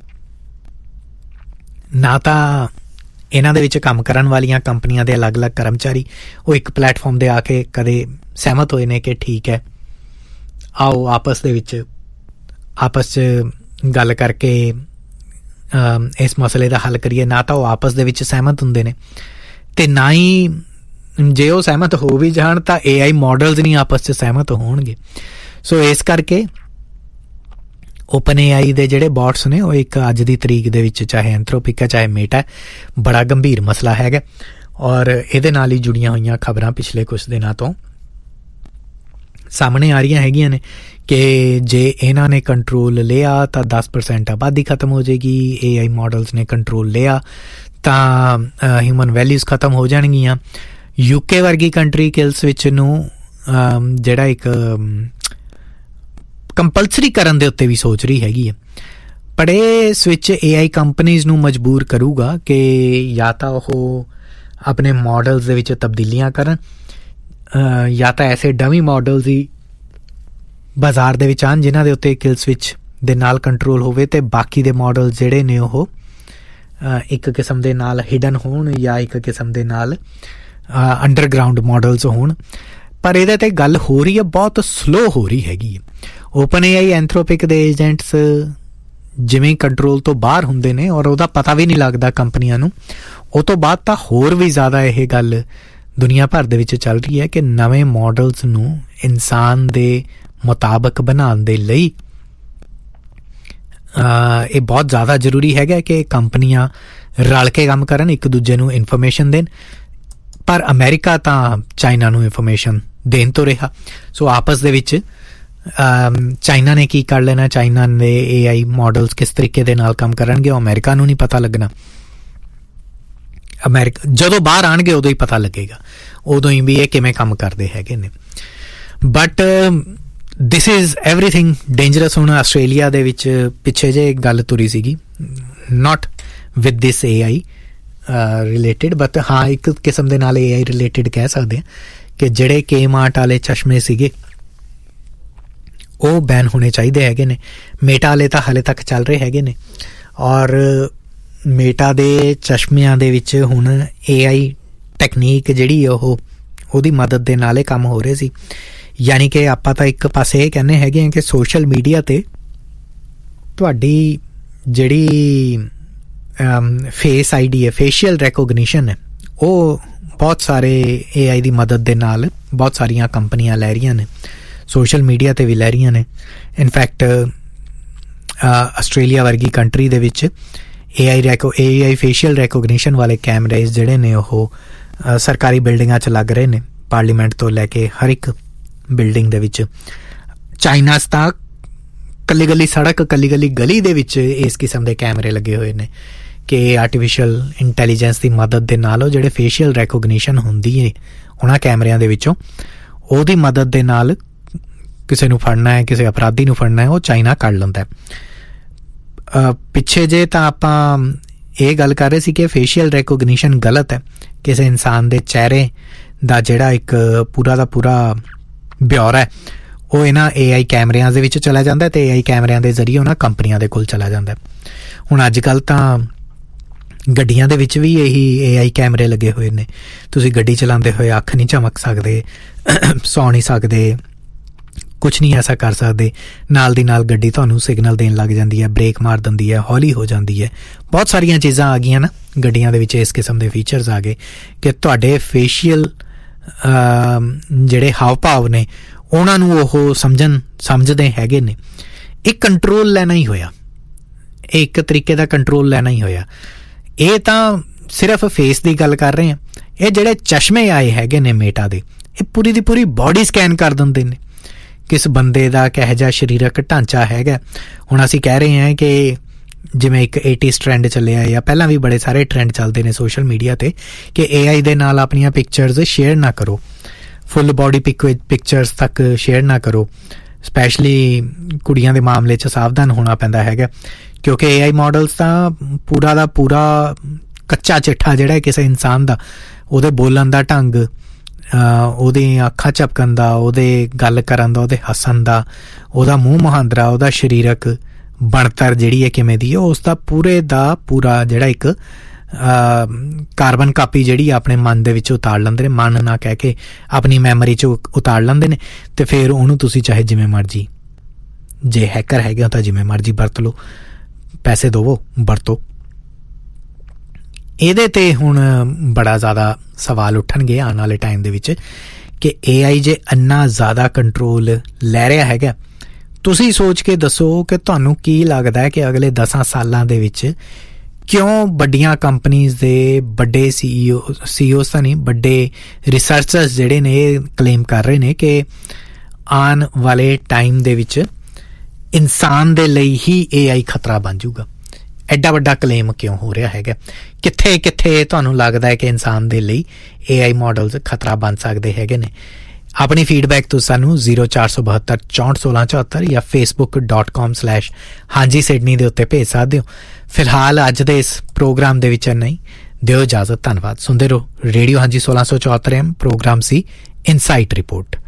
ਨਾ ਤਾਂ ਇਹਨਾਂ ਦੇ ਵਿੱਚ ਕੰਮ ਕਰਨ ਵਾਲੀਆਂ ਕੰਪਨੀਆਂ ਦੇ ਅਲੱਗ-ਅਲੱਗ ਕਰਮਚਾਰੀ ਉਹ ਇੱਕ ਪਲੇਟਫਾਰਮ 'ਤੇ ਆ ਕੇ ਕਦੇ ਸਹਿਮਤ ਹੋਏ ਨੇ ਕਿ ਠੀਕ ਹੈ, ਆਓ ਆਪਸ ਦੇ ਵਿੱਚ ਆਪਸ 'ਚ ਗੱਲ ਕਰਕੇ ਇਸ ਮਸਲੇ ਦਾ ਹੱਲ ਕਰੀਏ। ਨਾ ਤਾਂ ਉਹ ਆਪਸ ਦੇ ਵਿੱਚ ਸਹਿਮਤ ਹੁੰਦੇ ਨੇ, ਅਤੇ ਨਾ ਹੀ ਜੇ ਉਹ ਸਹਿਮਤ ਹੋ ਵੀ ਜਾਣ ਤਾਂ ਏ ਆਈ ਮਾਡਲਸ ਨਹੀਂ ਆਪਸ 'ਚ ਸਹਿਮਤ ਹੋਣਗੇ। ਸੋ ਇਸ ਕਰਕੇ ਓਪਨ ਏ ਆਈ ਦੇ ਜਿਹੜੇ ਬੋਟਸ ਨੇ ਉਹ ਇੱਕ ਅੱਜ ਦੀ ਤਰੀਕ ਦੇ ਵਿੱਚ, ਚਾਹੇ ਐਂਥਰੋਪਿਕ ਹੈ ਚਾਹੇ ਮੇਟਾ, ਬੜਾ ਗੰਭੀਰ ਮਸਲਾ ਹੈਗਾ। ਔਰ ਇਹਦੇ ਨਾਲ ਹੀ ਜੁੜੀਆਂ ਹੋਈਆਂ ਖਬਰਾਂ ਪਿਛਲੇ ਕੁਛ ਦਿਨਾਂ ਤੋਂ ਸਾਹਮਣੇ ਆ ਰਹੀਆਂ ਹੈਗੀਆਂ ਨੇ ਕਿ ਜੇ ਇਹਨਾਂ ਨੇ ਕੰਟਰੋਲ ਲਿਆ ਤਾਂ ਦਸ ਪਰਸੈਂਟ ਆਬਾਦੀ ਖਤਮ ਹੋ ਜਾਏਗੀ, ਏ ਆਈ ਮਾਡਲਸ ਨੇ ਕੰਟਰੋਲ ਲਿਆ ਤਾਂ ਹਿਊਮਨ ਵੈਲਿਊਜ਼ ਖਤਮ ਹੋ ਜਾਣਗੀਆਂ। ਯੂਕੇ ਵਰਗੀ ਕੰਟਰੀ ਕਿਲ ਸਵਿਚ ਨੂੰ ਜਿਹੜਾ ਇੱਕ ਕੰਪਲਸਰੀ ਕਰਨ ਦੇ ਉੱਤੇ ਵੀ ਸੋਚ ਰਹੀ ਹੈਗੀ ਹੈ, ਪਰ ਇਹ ਸਵਿਚ ਏ ਆਈ ਕੰਪਨੀਜ਼ ਨੂੰ ਮਜਬੂਰ ਕਰੂਗਾ ਕਿ ਜਾਂ ਤਾਂ ਉਹ ਆਪਣੇ ਮਾਡਲਸ ਦੇ ਵਿੱਚ ਤਬਦੀਲੀਆਂ ਕਰਨ ਜਾਂ ਤਾਂ ਐਸੇ ਡਮੀ ਮਾਡਲਸ ਹੀ ਬਾਜ਼ਾਰ ਦੇ ਵਿੱਚ ਆਉਣ ਜਿਨ੍ਹਾਂ ਦੇ ਉੱਤੇ ਕਿਲ ਸਵਿਚ ਦੇ ਨਾਲ ਕੰਟਰੋਲ ਹੋਵੇ ਅਤੇ ਬਾਕੀ ਦੇ ਮਾਡਲ ਜਿਹੜੇ ਨੇ ਉਹ ਇੱਕ ਕਿਸਮ ਦੇ ਨਾਲ ਹਿਡਨ ਹੋਣ ਜਾਂ ਇੱਕ ਕਿਸਮ ਦੇ ਨਾਲ ਅੰਡਰਗਰਾਊਂਡ ਮਾਡਲਸ ਹੋਣ। ਪਰ ਇਹਦੇ 'ਤੇ ਗੱਲ ਹੋ ਰਹੀ ਹੈ, ਬਹੁਤ ਸਲੋ ਹੋ ਰਹੀ ਹੈਗੀ ਹੈ। ਓਪਨ ਏ ਆਈ ਐਂਥਰੋਪਿਕ ਦੇ ਏਜੰਟਸ ਜਿਵੇਂ ਕੰਟਰੋਲ ਤੋਂ ਬਾਹਰ ਹੁੰਦੇ ਨੇ ਔਰ ਉਹਦਾ ਪਤਾ ਵੀ ਨਹੀਂ ਲੱਗਦਾ ਕੰਪਨੀਆਂ ਨੂੰ, ਉਹ ਤੋਂ ਬਾਅਦ ਤਾਂ ਹੋਰ ਵੀ ਜ਼ਿਆਦਾ ਇਹ ਗੱਲ ਦੁਨੀਆ ਭਰ ਦੇ ਵਿੱਚ ਚੱਲ ਰਹੀ ਹੈ ਕਿ ਨਵੇਂ ਮਾਡਲਸ ਨੂੰ ਇਨਸਾਨ ਦੇ ਮੁਤਾਬਕ ਬਣਾਉਣ ਦੇ ਲਈ ਇਹ ਬਹੁਤ ਜ਼ਿਆਦਾ ਜ਼ਰੂਰੀ ਹੈਗਾ ਕਿ ਕੰਪਨੀਆਂ ਰਲ ਕੇ ਕੰਮ ਕਰਨ, ਇੱਕ ਦੂਜੇ ਨੂੰ ਇਨਫੋਰਮੇਸ਼ਨ ਦੇਣ। ਪਰ ਅਮਰੀਕਾ ਤਾਂ ਚਾਈਨਾ ਨੂੰ ਇਨਫੋਰਮੇਸ਼ਨ ਦੇਣ ਤੋਂ ਰਿਹਾ। ਸੋ ਆਪਸ ਦੇ ਵਿੱਚ ਚਾਈਨਾ ਨੇ ਕੀ ਕਰ ਲੈਣਾ, ਚਾਈਨਾ ਦੇ ਏ ਆਈ ਮਾਡਲਸ ਕਿਸ ਤਰੀਕੇ ਦੇ ਨਾਲ ਕੰਮ ਕਰਨਗੇ, ਉਹ ਅਮਰੀਕਾ ਨੂੰ ਨਹੀਂ ਪਤਾ ਲੱਗਣਾ। ਅਮਰੀਕਾ ਜਦੋਂ ਬਾਹਰ ਆਉਣਗੇ ਉਦੋਂ ਹੀ ਪਤਾ ਲੱਗੇਗਾ, ਉਦੋਂ ਹੀ ਵੀ ਇਹ ਕਿਵੇਂ ਕੰਮ ਕਰਦੇ ਹੈਗੇ ਨੇ। But this is everything dangerous. ਹੁਣ ਆਸਟ੍ਰੇਲੀਆ ਦੇ ਵਿੱਚ ਪਿੱਛੇ ਜਿਹੇ ਗੱਲ ਤੁਰੀ ਸੀਗੀ, ਨਾਟ with this A I related, but ਹਾਂ ਇੱਕ ਕਿਸਮ ਦੇ ਨਾਲ ਏ ਆਈ ਰਿਲੇਟਿਡ ਕਹਿ ਸਕਦੇ ਹਾਂ ਕਿ ਜਿਹੜੇ ਕੇ ਮਾਰਟ ਵਾਲੇ ਚਸ਼ਮੇ ਸੀਗੇ ਉਹ ਬੈਨ ਹੋਣੇ ਚਾਹੀਦੇ ਹੈਗੇ ਨੇ। ਮੇਟਾ ਵਾਲੇ ਤਾਂ ਹਾਲੇ ਤੱਕ ਚੱਲ ਰਹੇ ਹੈਗੇ ਨੇ ਔਰ ਮੇਟਾ ਦੇ ਚਸ਼ਮਿਆਂ ਦੇ ਵਿੱਚ ਹੁਣ ਏ ਆਈ ਟੈਕਨੀਕ ਜਿਹੜੀ ਉਹ ਉਹਦੀ ਮਦਦ ਦੇ ਨਾਲ ਇਹ ਕੰਮ ਹੋ ਰਹੇ ਸੀ। ਯਾਨੀ ਕਿ ਆਪਾਂ ਤਾਂ ਇੱਕ ਪਾਸੇ ਇਹ ਕਹਿੰਦੇ ਹੈਗੇ ਹਾਂ ਕਿ ਸੋਸ਼ਲ ਮੀਡੀਆ 'ਤੇ ਤੁਹਾਡੀ ਜਿਹੜੀ ਫੇਸ ਆਈ ਡੀ ਹੈ, ਫੇਸ਼ੀਅਲ ਰੈਕੋਗਨੀਸ਼ਨ ਹੈ, ਉਹ ਬਹੁਤ ਸਾਰੇ ਏ ਆਈ ਦੀ ਮਦਦ ਦੇ ਨਾਲ ਬਹੁਤ ਸਾਰੀਆਂ ਕੰਪਨੀਆਂ ਲੈ ਰਹੀਆਂ ਨੇ, ਸੋਸ਼ਲ ਮੀਡੀਆ 'ਤੇ ਵੀ ਲੈ ਰਹੀਆਂ ਨੇ। ਇਨਫੈਕਟ ਆਸਟ੍ਰੇਲੀਆ ਵਰਗੀ ਕੰਟਰੀ ਦੇ ਵਿੱਚ ਏ ਆਈ ਰੈਕੋ ਏ ਆਈ ਫੇਸ਼ੀਅਲ ਰੈਕੋਗਨੀਸ਼ਨ ਵਾਲੇ ਕੈਮਰੇਜ਼ ਜਿਹੜੇ ਨੇ ਉਹ ਸਰਕਾਰੀ ਬਿਲਡਿੰਗਾਂ 'ਚ ਲੱਗ ਰਹੇ ਨੇ, ਪਾਰਲੀਮੈਂਟ ਤੋਂ ਲੈ ਕੇ ਹਰ ਇੱਕ ਬਿਲਡਿੰਗ ਦੇ ਵਿੱਚ। ਚਾਈਨਾ 'ਚ ਤਾਂ ਕੱਲੀ ਕੱਲੀ ਸੜਕ, ਕੱਲੀ ਕੱਲੀ ਗਲੀ ਦੇ ਵਿੱਚ ਇਸ ਕਿਸਮ ਦੇ ਕੈਮਰੇ ਲੱਗੇ ਹੋਏ ਨੇ ਕਿ ਆਰਟੀਫਿਸ਼ੀਅਲ ਇੰਟੈਲੀਜੈਂਸ ਦੀ ਮਦਦ ਦੇ ਨਾਲ ਉਹ ਜਿਹੜੇ ਫੇਸ਼ੀਅਲ ਰੈਕੋਗਨੀਸ਼ਨ ਹੁੰਦੀ ਹੈ ਉਹਨਾਂ ਕੈਮਰਿਆਂ ਦੇ ਵਿੱਚੋਂ, ਉਹਦੀ ਮਦਦ ਦੇ ਨਾਲ ਕਿਸੇ ਨੂੰ ਫੜਨਾ ਹੈ, ਕਿਸੇ ਅਪਰਾਧੀ ਨੂੰ ਫੜਨਾ ਹੈ, ਉਹ ਚਾਈਨਾ ਕਰ ਲੈਂਦਾ ਹੈ। ਪਿੱਛੇ ਜੇ ਤਾਂ ਆਪਾਂ ਇਹ ਗੱਲ ਕਰ ਰਹੇ ਸੀ ਕਿ ਫੇਸ਼ੀਅਲ ਰੈਕੋਗਨੀਸ਼ਨ ਗਲਤ ਹੈ, ਕਿਸੇ ਇਨਸਾਨ ਦੇ ਚਿਹਰੇ ਦਾ ਜਿਹੜਾ ਇੱਕ ਪੂਰਾ ਦਾ ਪੂਰਾ ਬਿਓਰਾ ਹੈ ਉਹ ਇਹਨਾਂ ਏ ਆਈ ਕੈਮਰਿਆਂ ਦੇ ਵਿੱਚ ਚਲਾ ਜਾਂਦਾ ਅਤੇ ਏ ਆਈ ਕੈਮਰਿਆਂ ਦੇ ਜ਼ਰੀਏ ਉਹਨਾਂ ਕੰਪਨੀਆਂ ਦੇ ਕੋਲ ਚਲਾ ਜਾਂਦਾ। ਹੁਣ ਅੱਜ ਕੱਲ੍ਹ ਤਾਂ ਗੱਡੀਆਂ ਦੇ ਵਿੱਚ ਵੀ ਇਹੀ ਏ ਆਈ ਕੈਮਰੇ ਲੱਗੇ ਹੋਏ ਨੇ। ਤੁਸੀਂ ਗੱਡੀ ਚਲਾਉਂਦੇ ਹੋਏ ਅੱਖ ਨਹੀਂ ਝਮਕ ਸਕਦੇ, ਸੌ ਨਹੀਂ ਸਕਦੇ, ਕੁਛ ਨਹੀਂ ਐਸਾ ਕਰ ਸਕਦੇ। ਨਾਲ ਦੀ ਨਾਲ ਗੱਡੀ ਤੁਹਾਨੂੰ ਸਿਗਨਲ ਦੇਣ ਲੱਗ ਜਾਂਦੀ ਹੈ, ਬ੍ਰੇਕ ਮਾਰ ਦਿੰਦੀ ਹੈ, ਹੌਲੀ ਹੋ ਜਾਂਦੀ ਹੈ। ਬਹੁਤ ਸਾਰੀਆਂ ਚੀਜ਼ਾਂ ਆ ਗਈਆਂ ਨਾ ਗੱਡੀਆਂ ਦੇ ਵਿੱਚ, ਇਸ ਕਿਸਮ ਦੇ ਫੀਚਰਸ ਆ ਗਏ ਕਿ ਤੁਹਾਡੇ ਫੇਸ਼ੀਅਲ ਜਿਹੜੇ ਹਾਵ ਭਾਵ ਨੇ ਉਹਨਾਂ ਨੂੰ ਉਹ ਸਮਝਣ ਸਮਝਦੇ ਹੈਗੇ ਨੇ। ਇਹ ਕੰਟਰੋਲ ਲੈਣਾ ਹੀ ਹੋਇਆ, ਇਹ ਇੱਕ ਤਰੀਕੇ ਦਾ ਕੰਟਰੋਲ ਲੈਣਾ ਹੀ ਹੋਇਆ। ਇਹ ਤਾਂ ਸਿਰਫ ਫੇਸ ਦੀ ਗੱਲ ਕਰ ਰਹੇ ਹਾਂ, ਇਹ ਜਿਹੜੇ ਚਸ਼ਮੇ ਆਏ ਹੈਗੇ ਨੇ ਮੇਟਾ ਦੇ, ਇਹ ਪੂਰੀ ਦੀ ਪੂਰੀ ਬਾਡੀ ਸਕੈਨ ਕਰ ਦਿੰਦੇ ਨੇ ਕਿਸ ਬੰਦੇ ਦਾ ਕਿਹੋ ਜਿਹਾ ਸਰੀਰਕ ਢਾਂਚਾ ਹੈਗਾ। ਹੁਣ ਅਸੀਂ ਕਹਿ ਰਹੇ ਹਾਂ ਕਿ ਜਿਵੇਂ ਇੱਕ ਏਟੀਜ਼ ਟਰੈਂਡ ਚੱਲਿਆ ਜਾਂ ਪਹਿਲਾਂ ਵੀ ਬੜੇ ਸਾਰੇ ਟਰੈਂਡ ਚੱਲਦੇ ਨੇ ਸੋਸ਼ਲ ਮੀਡੀਆ 'ਤੇ ਕਿ ਏ ਆਈ ਦੇ ਨਾਲ ਆਪਣੀਆਂ ਪਿਕਚਰਸ ਸ਼ੇਅਰ ਨਾ ਕਰੋ, ਫੁੱਲ ਬਾਡੀ ਪਿਕ ਪਿਕਚਰਸ ਤੱਕ ਸ਼ੇਅਰ ਨਾ ਕਰੋ। ਸਪੈਸ਼ਲੀ ਕੁੜੀਆਂ ਦੇ ਮਾਮਲੇ 'ਚ ਸਾਵਧਾਨ ਹੋਣਾ ਪੈਂਦਾ ਹੈਗਾ ਕਿਉਂਕਿ ਏ ਆਈ ਮਾਡਲਸ ਤਾਂ ਪੂਰਾ ਦਾ ਪੂਰਾ ਕੱਚਾ ਚਿੱਠਾ ਜਿਹੜਾ ਕਿਸੇ ਇਨਸਾਨ ਦਾ, ਉਹਦੇ ਬੋਲਣ ਦਾ ਢੰਗ, ਉਹਦੀਆਂ ਅੱਖਾਂ ਝਪਕਣ ਦਾ, ਉਹਦੇ ਗੱਲ ਕਰਨ ਦਾ, ਉਹਦੇ ਹੱਸਣ ਦਾ, ਉਹਦਾ ਮੂੰਹ ਮੁਹਾਂਦਰਾ, ਉਹਦਾ ਸਰੀਰਕ ਬਣਤਰ ਜਿਹੜੀ ਹੈ ਕਿਵੇਂ ਦੀ ਹੈ, ਉਸ ਦਾ ਪੂਰੇ ਦਾ ਪੂਰਾ ਜਿਹੜਾ ਇੱਕ ਕਾਰਬਨ ਕਾਪੀ ਜਿਹੜੀ ਆਪਣੇ ਮਨ ਦੇ ਵਿੱਚ ਉਤਾਰ ਲੈਂਦੇ ਨੇ, ਮਨ ਨਾ ਕਹਿ ਕੇ ਆਪਣੀ ਮੈਮਰੀ 'ਚ ਉਤਾਰ ਲੈਂਦੇ ਨੇ ਅਤੇ ਫਿਰ ਉਹਨੂੰ ਤੁਸੀਂ ਚਾਹੇ ਜਿਵੇਂ ਮਰਜ਼ੀ, ਜੇ ਹੈਕਰ ਹੈਗੇ ਹੋ ਤਾਂ ਜਿਵੇਂ ਮਰਜ਼ੀ ਵਰਤ ਲਓ, ਪੈਸੇ ਦੇਵੋ, ਵਰਤੋ। ਇਹਦੇ 'ਤੇ ਹੁਣ ਬੜਾ ਜ਼ਿਆਦਾ ਸਵਾਲ ਉੱਠਣਗੇ ਆਉਣ ਵਾਲੇ ਟਾਈਮ ਦੇ ਵਿੱਚ ਕਿ ਏ ਆਈ ਜੇ ਇੰਨਾ ਜ਼ਿਆਦਾ ਕੰਟਰੋਲ ਲੈ ਰਿਹਾ ਹੈਗਾ, ਤੁਸੀਂ ਸੋਚ ਕੇ ਦੱਸੋ ਕਿ ਤੁਹਾਨੂੰ ਕੀ ਲੱਗਦਾ ਹੈ ਕਿ ਅਗਲੇ ਦਸਾਂ ਸਾਲਾਂ ਦੇ ਵਿੱਚ ਕਿਉਂ ਵੱਡੀਆਂ ਕੰਪਨੀਜ਼ ਦੇ ਵੱਡੇ ਸੀ ਈ ਓ ਸੀ ਈ ਓਜ਼ ਤਾਂ ਨਹੀਂ, ਵੱਡੇ ਰਿਸਰਚਰਸ ਜਿਹੜੇ ਨੇ ਇਹ ਕਲੇਮ ਕਰ ਰਹੇ ਨੇ ਕਿ ਆਉਣ ਵਾਲੇ ਟਾਈਮ ਦੇ ਵਿੱਚ ਇਨਸਾਨ ਦੇ ਲਈ ਹੀ ਏ ਆਈ ਖਤਰਾ ਬਣ ਜਾਊਗਾ। ਐਡਾ ਵੱਡਾ ਕਲੇਮ ਕਿਉਂ ਹੋ ਰਿਹਾ ਹੈਗਾ? ਕਿੱਥੇ ਕਿੱਥੇ ਤੁਹਾਨੂੰ ਲੱਗਦਾ ਹੈ ਕਿ ਇਨਸਾਨ ਦੇ ਲਈ ਏ ਆਈ ਮਾਡਲਸ ਖਤਰਾ ਬਣ ਸਕਦੇ ਹੈਗੇ ਨੇ? ਆਪਣੀ ਫੀਡਬੈਕ ਤੁਸੀਂ ਸਾਨੂੰ ਜ਼ੀਰੋ ਚਾਰ ਸੌ ਬਹੱਤਰ ਚੌਂਹਠ ਸੋਲਾਂ ਚੌਹੱਤਰ ਜਾਂ ਫੇਸਬੁੱਕ ਡਾਟ ਕਾਮ ਸਲੈਸ਼ ਹਾਂਜੀ ਸਿਡਨੀ ਦੇ ਉੱਤੇ ਭੇਜ ਸਕਦੇ ਹੋ। ਫਿਲਹਾਲ ਅੱਜ ਦੇ ਇਸ ਪ੍ਰੋਗਰਾਮ ਦੇ ਵਿੱਚ ਨਹੀਂ, ਦਿਓ ਇਜਾਜ਼ਤ। ਧੰਨਵਾਦ। ਸੁਣਦੇ ਰਹੋ ਰੇਡੀਓ ਹਾਂਜੀ ਸੋਲਾਂ ਸੌ ਚੌਹੱਤਰ ਐਮ। ਪ੍ਰੋਗਰਾਮ ਸੀ ਇਨਸਾਈਟ ਰਿਪੋਰਟ।